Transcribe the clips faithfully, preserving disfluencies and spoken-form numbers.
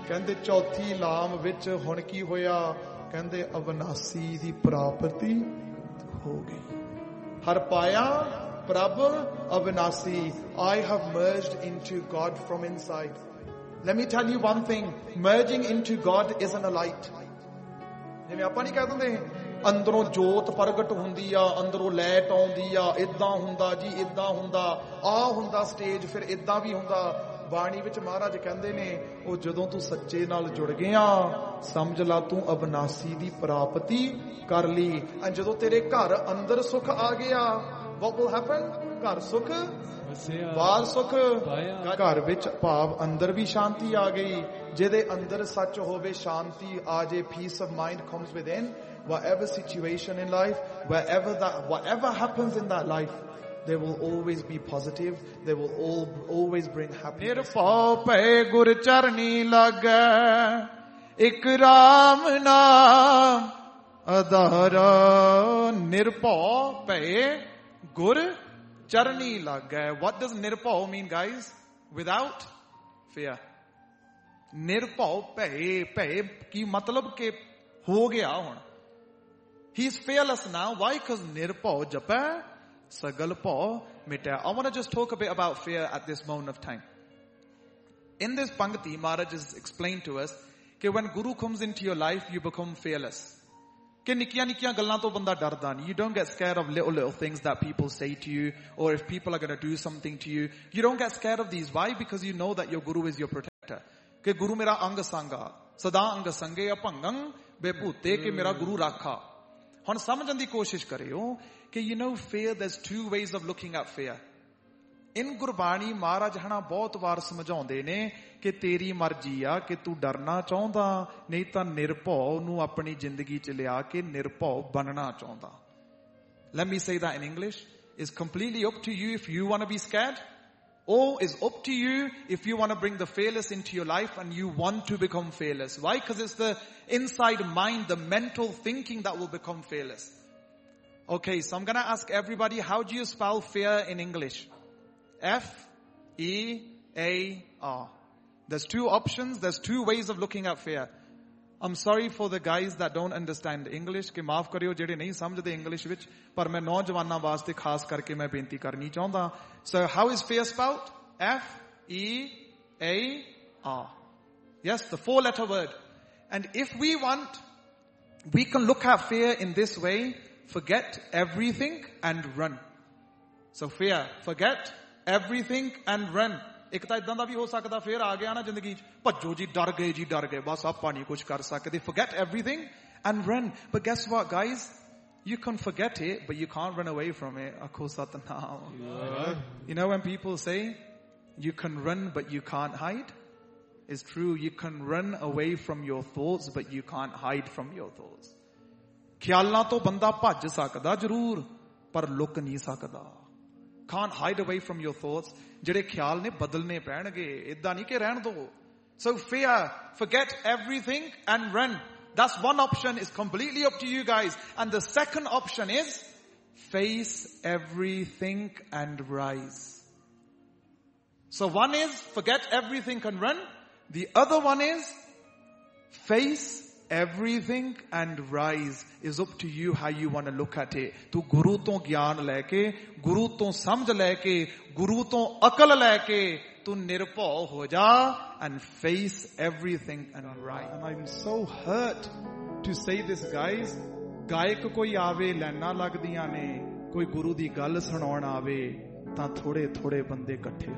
ਕਹਿੰਦੇ ਚੌਥੀ ਲਾਮ ਵਿੱਚ ਹੁਣ ਕੀ ਹੋਇਆ? ਕਹਿੰਦੇ ਅਵਨਾਸੀ ਦੀ ਪ੍ਰਾਪਤੀ ਹੋ ਗਈ। ਹਰ ਪਾਇਆ ਪ੍ਰਭ ਅਵਨਾਸੀ। I have merged into God from inside. Let me tell you one thing. Merging into God isn't a light. ਜਿਵੇਂ ਆਪਾਂ ਨਹੀਂ ਕਹਿ ਦਿੰਦੇ ਅੰਦਰੋਂ ਜੋਤ ਪ੍ਰਗਟ ਹੁੰਦੀ ਆ, ਅੰਦਰੋਂ ਲਾਈਟ ਆਉਂਦੀ ਆ, ਇਦਾਂ ਹੁੰਦਾ ਜੀ, ਇਦਾਂ ਹੁੰਦਾ, ਆਹ ਹੁੰਦਾ ਸਟੇਜ, ਫਿਰ ਇਦਾਂ ਵੀ ਹੁੰਦਾ। ਬਾਣੀ ਵਿੱਚ ਮਹਾਰਾਜ ਕਹਿੰਦੇ ਨੇ ਉਹ ਜਦੋਂ ਤੂੰ ਸੱਚੇ ਨਾਲ ਜੁੜ ਗਿਆ ਸਮਝ ਲਾ ਤੂੰ ਅਬਨਾਸੀ ਦੀ ਪ੍ਰਾਪਤੀ ਕਰ ਲਈ। ਜਦੋਂ ਤੇਰੇ ਘਰ ਅੰਦਰ ਸੁਖ ਆ ਗਿਆ, what will happen? ਘਰ ਸੁਖ ਬਾਹਰ ਸੁਖ। ਘਰ ਵਿੱਚ ਭਾਵ ਅੰਦਰ ਵੀ ਸ਼ਾਂਤੀ ਆ ਗਈ। ਜਿਹਦੇ ਅੰਦਰ ਸੱਚ ਹੋਵੇ, ਸ਼ਾਂਤੀ ਆ ਜੇ, peace of mind comes within. Whatever situation in life, wherever that, whatever happens in that life, they will always be positive. They will all always bring happiness. ਨਿਰਭਉ ਭੈ ਗੁਰ ਚਰਨੀ ਲਾਗੈ, ਇਕ ਰਾਮ ਨਾਮ ਆਧਾਰ। ਨਿਰਭਉ ਭੈ ਗੁਰ ਚਰਨੀ ਲਾਗੈ। What does ਨਿਰਭਉ mean, guys? Without fear. ਨਿਰਭਉ ਭੈ, ਭੈ ਕੀ ਮਤਲਬ ਕਿ ਹੋ ਗਿਆ ਹੁਣ। He is fearless now. Why? Because ਨਿਰਭਉ ਜਪੈ ਸਗਲ ਭਉ ਮਿਟੈ. I want to just talk a bit about fear at this moment of time. In this Pangti, Maharaj has explained to us that when Guru comes into your life, you become fearless. ਕਿ ਨਿੱਕੀਆਂ ਨਿੱਕੀਆਂ ਗੱਲਾਂ ਤੋਂ ਬੰਦਾ ਡਰਦਾ ਨਹੀਂ. You don't get scared of little little things that people say to you, or if people are going to do something to you. You don't get scared of these. Why? Because you know that your Guru is your protector. ਕਿ ਗੁਰੂ ਮੇਰਾ ਅੰਗ ਸੰਗਾ, ਸਦਾ ਅੰਗ ਸੰਗੇ ਅਭੰਗੰ ਬੇਭੂਤੇ, ਕਿ ਮੇਰਾ ਗੁਰੂ ਰਾਖਾ। ਹੁਣ ਸਮਝਣ ਦੀ ਕੋਸ਼ਿਸ਼ ਕਰਿਓ ਕਿ you know fear, there's two ways of looking at fear. In Gurbani ਮਹਾਰਾਜ ਹਨਾ ਬਹੁਤ ਵਾਰ ਸਮਝਾਉਂਦੇ ਨੇ ਕਿ ਤੇਰੀ ਮਰਜ਼ੀ ਆ ਕਿ ਤੂੰ ਡਰਨਾ ਚਾਹੁੰਦਾ, ਨਹੀਂ ਤਾਂ ਨਿਰਭਉ ਨੂੰ ਆਪਣੀ ਜ਼ਿੰਦਗੀ ਚ ਲਿਆ ਕੇ ਨਿਰਭਉ ਬਣਨਾ ਚਾਹੁੰਦਾ। Let me say that in English. It's completely up to you if you want to be scared, or is up to you if you want to bring the fearless into your life and you want to become fearless. Why? Because it's the inside mind, the mental thinking that will become fearless. Okay, so I'm going to ask everybody, how do you spell fear in English? F E A R. There's two options. There's two ways of looking at fear. I'm sorry for the guys that don't understand English. कि माफ करियो जेडे नहीं समझदे English विच, पर मैं नौजवानां वास्ते खास करके मैं बेनती करनी चाहुंदा। So how is fear spelled? F E A R. Yes, the four letter word. And if we want, we can look at fear in this way: forget everything and run. So fear, forget everything and run. ਇੱਕ ਤਾਂ ਇਦਾਂ ਦਾ ਵੀ ਹੋ ਸਕਦਾ ਫੇਰ ਆ ਗਿਆ ਨਾ ਜ਼ਿੰਦਗੀ ਚ, ਭੱਜੋ ਜੀ, ਡਰ ਗਏ ਜੀ, ਡਰ ਗਏ, ਬਸ ਆਪਾਂ ਨਹੀਂ ਕੁਝ ਕਰ ਸਕਦੇ. Forget everything and run. But guess what, guys? You can forget it, but you can't run away from it. Akho Satnam. You know when people say you can run but you can't hide? It's true. You can run away from your thoughts but you can't hide from your thoughts. ਖਿਆਲਾਂ ਤੋਂ ਬੰਦਾ ਭੱਜ ਸਕਦਾ ਜ਼ਰੂਰ, ਪਰ ਲੁਕ ਨਹੀਂ ਸਕਦਾ. Can't hide away from your thoughts. ਜਿਹੜੇ ਖਿਆਲ ਨੇ ਬਦਲਨੇ ਪੈਣਗੇ, ਇਦਾਂ ਨਹੀਂ ਕਿ ਰਹਿਣ ਦੋ. So fear, forget everything and run. That's one option. Is completely up to you guys. And the second option is face everything and rise. So one is forget everything and run. The other one is face everything and rise. Is up to you how you want to look at it. Tu guru to gyan leke, guru to samjh leke, guru to akal leke, tu nirbhau ho ja and face everything and rise. And I'm so hurt to say this, guys. Gayak koi aave laina lagdiyan ne, koi guru di gall sunaun aave ta thode thode bande ikkathe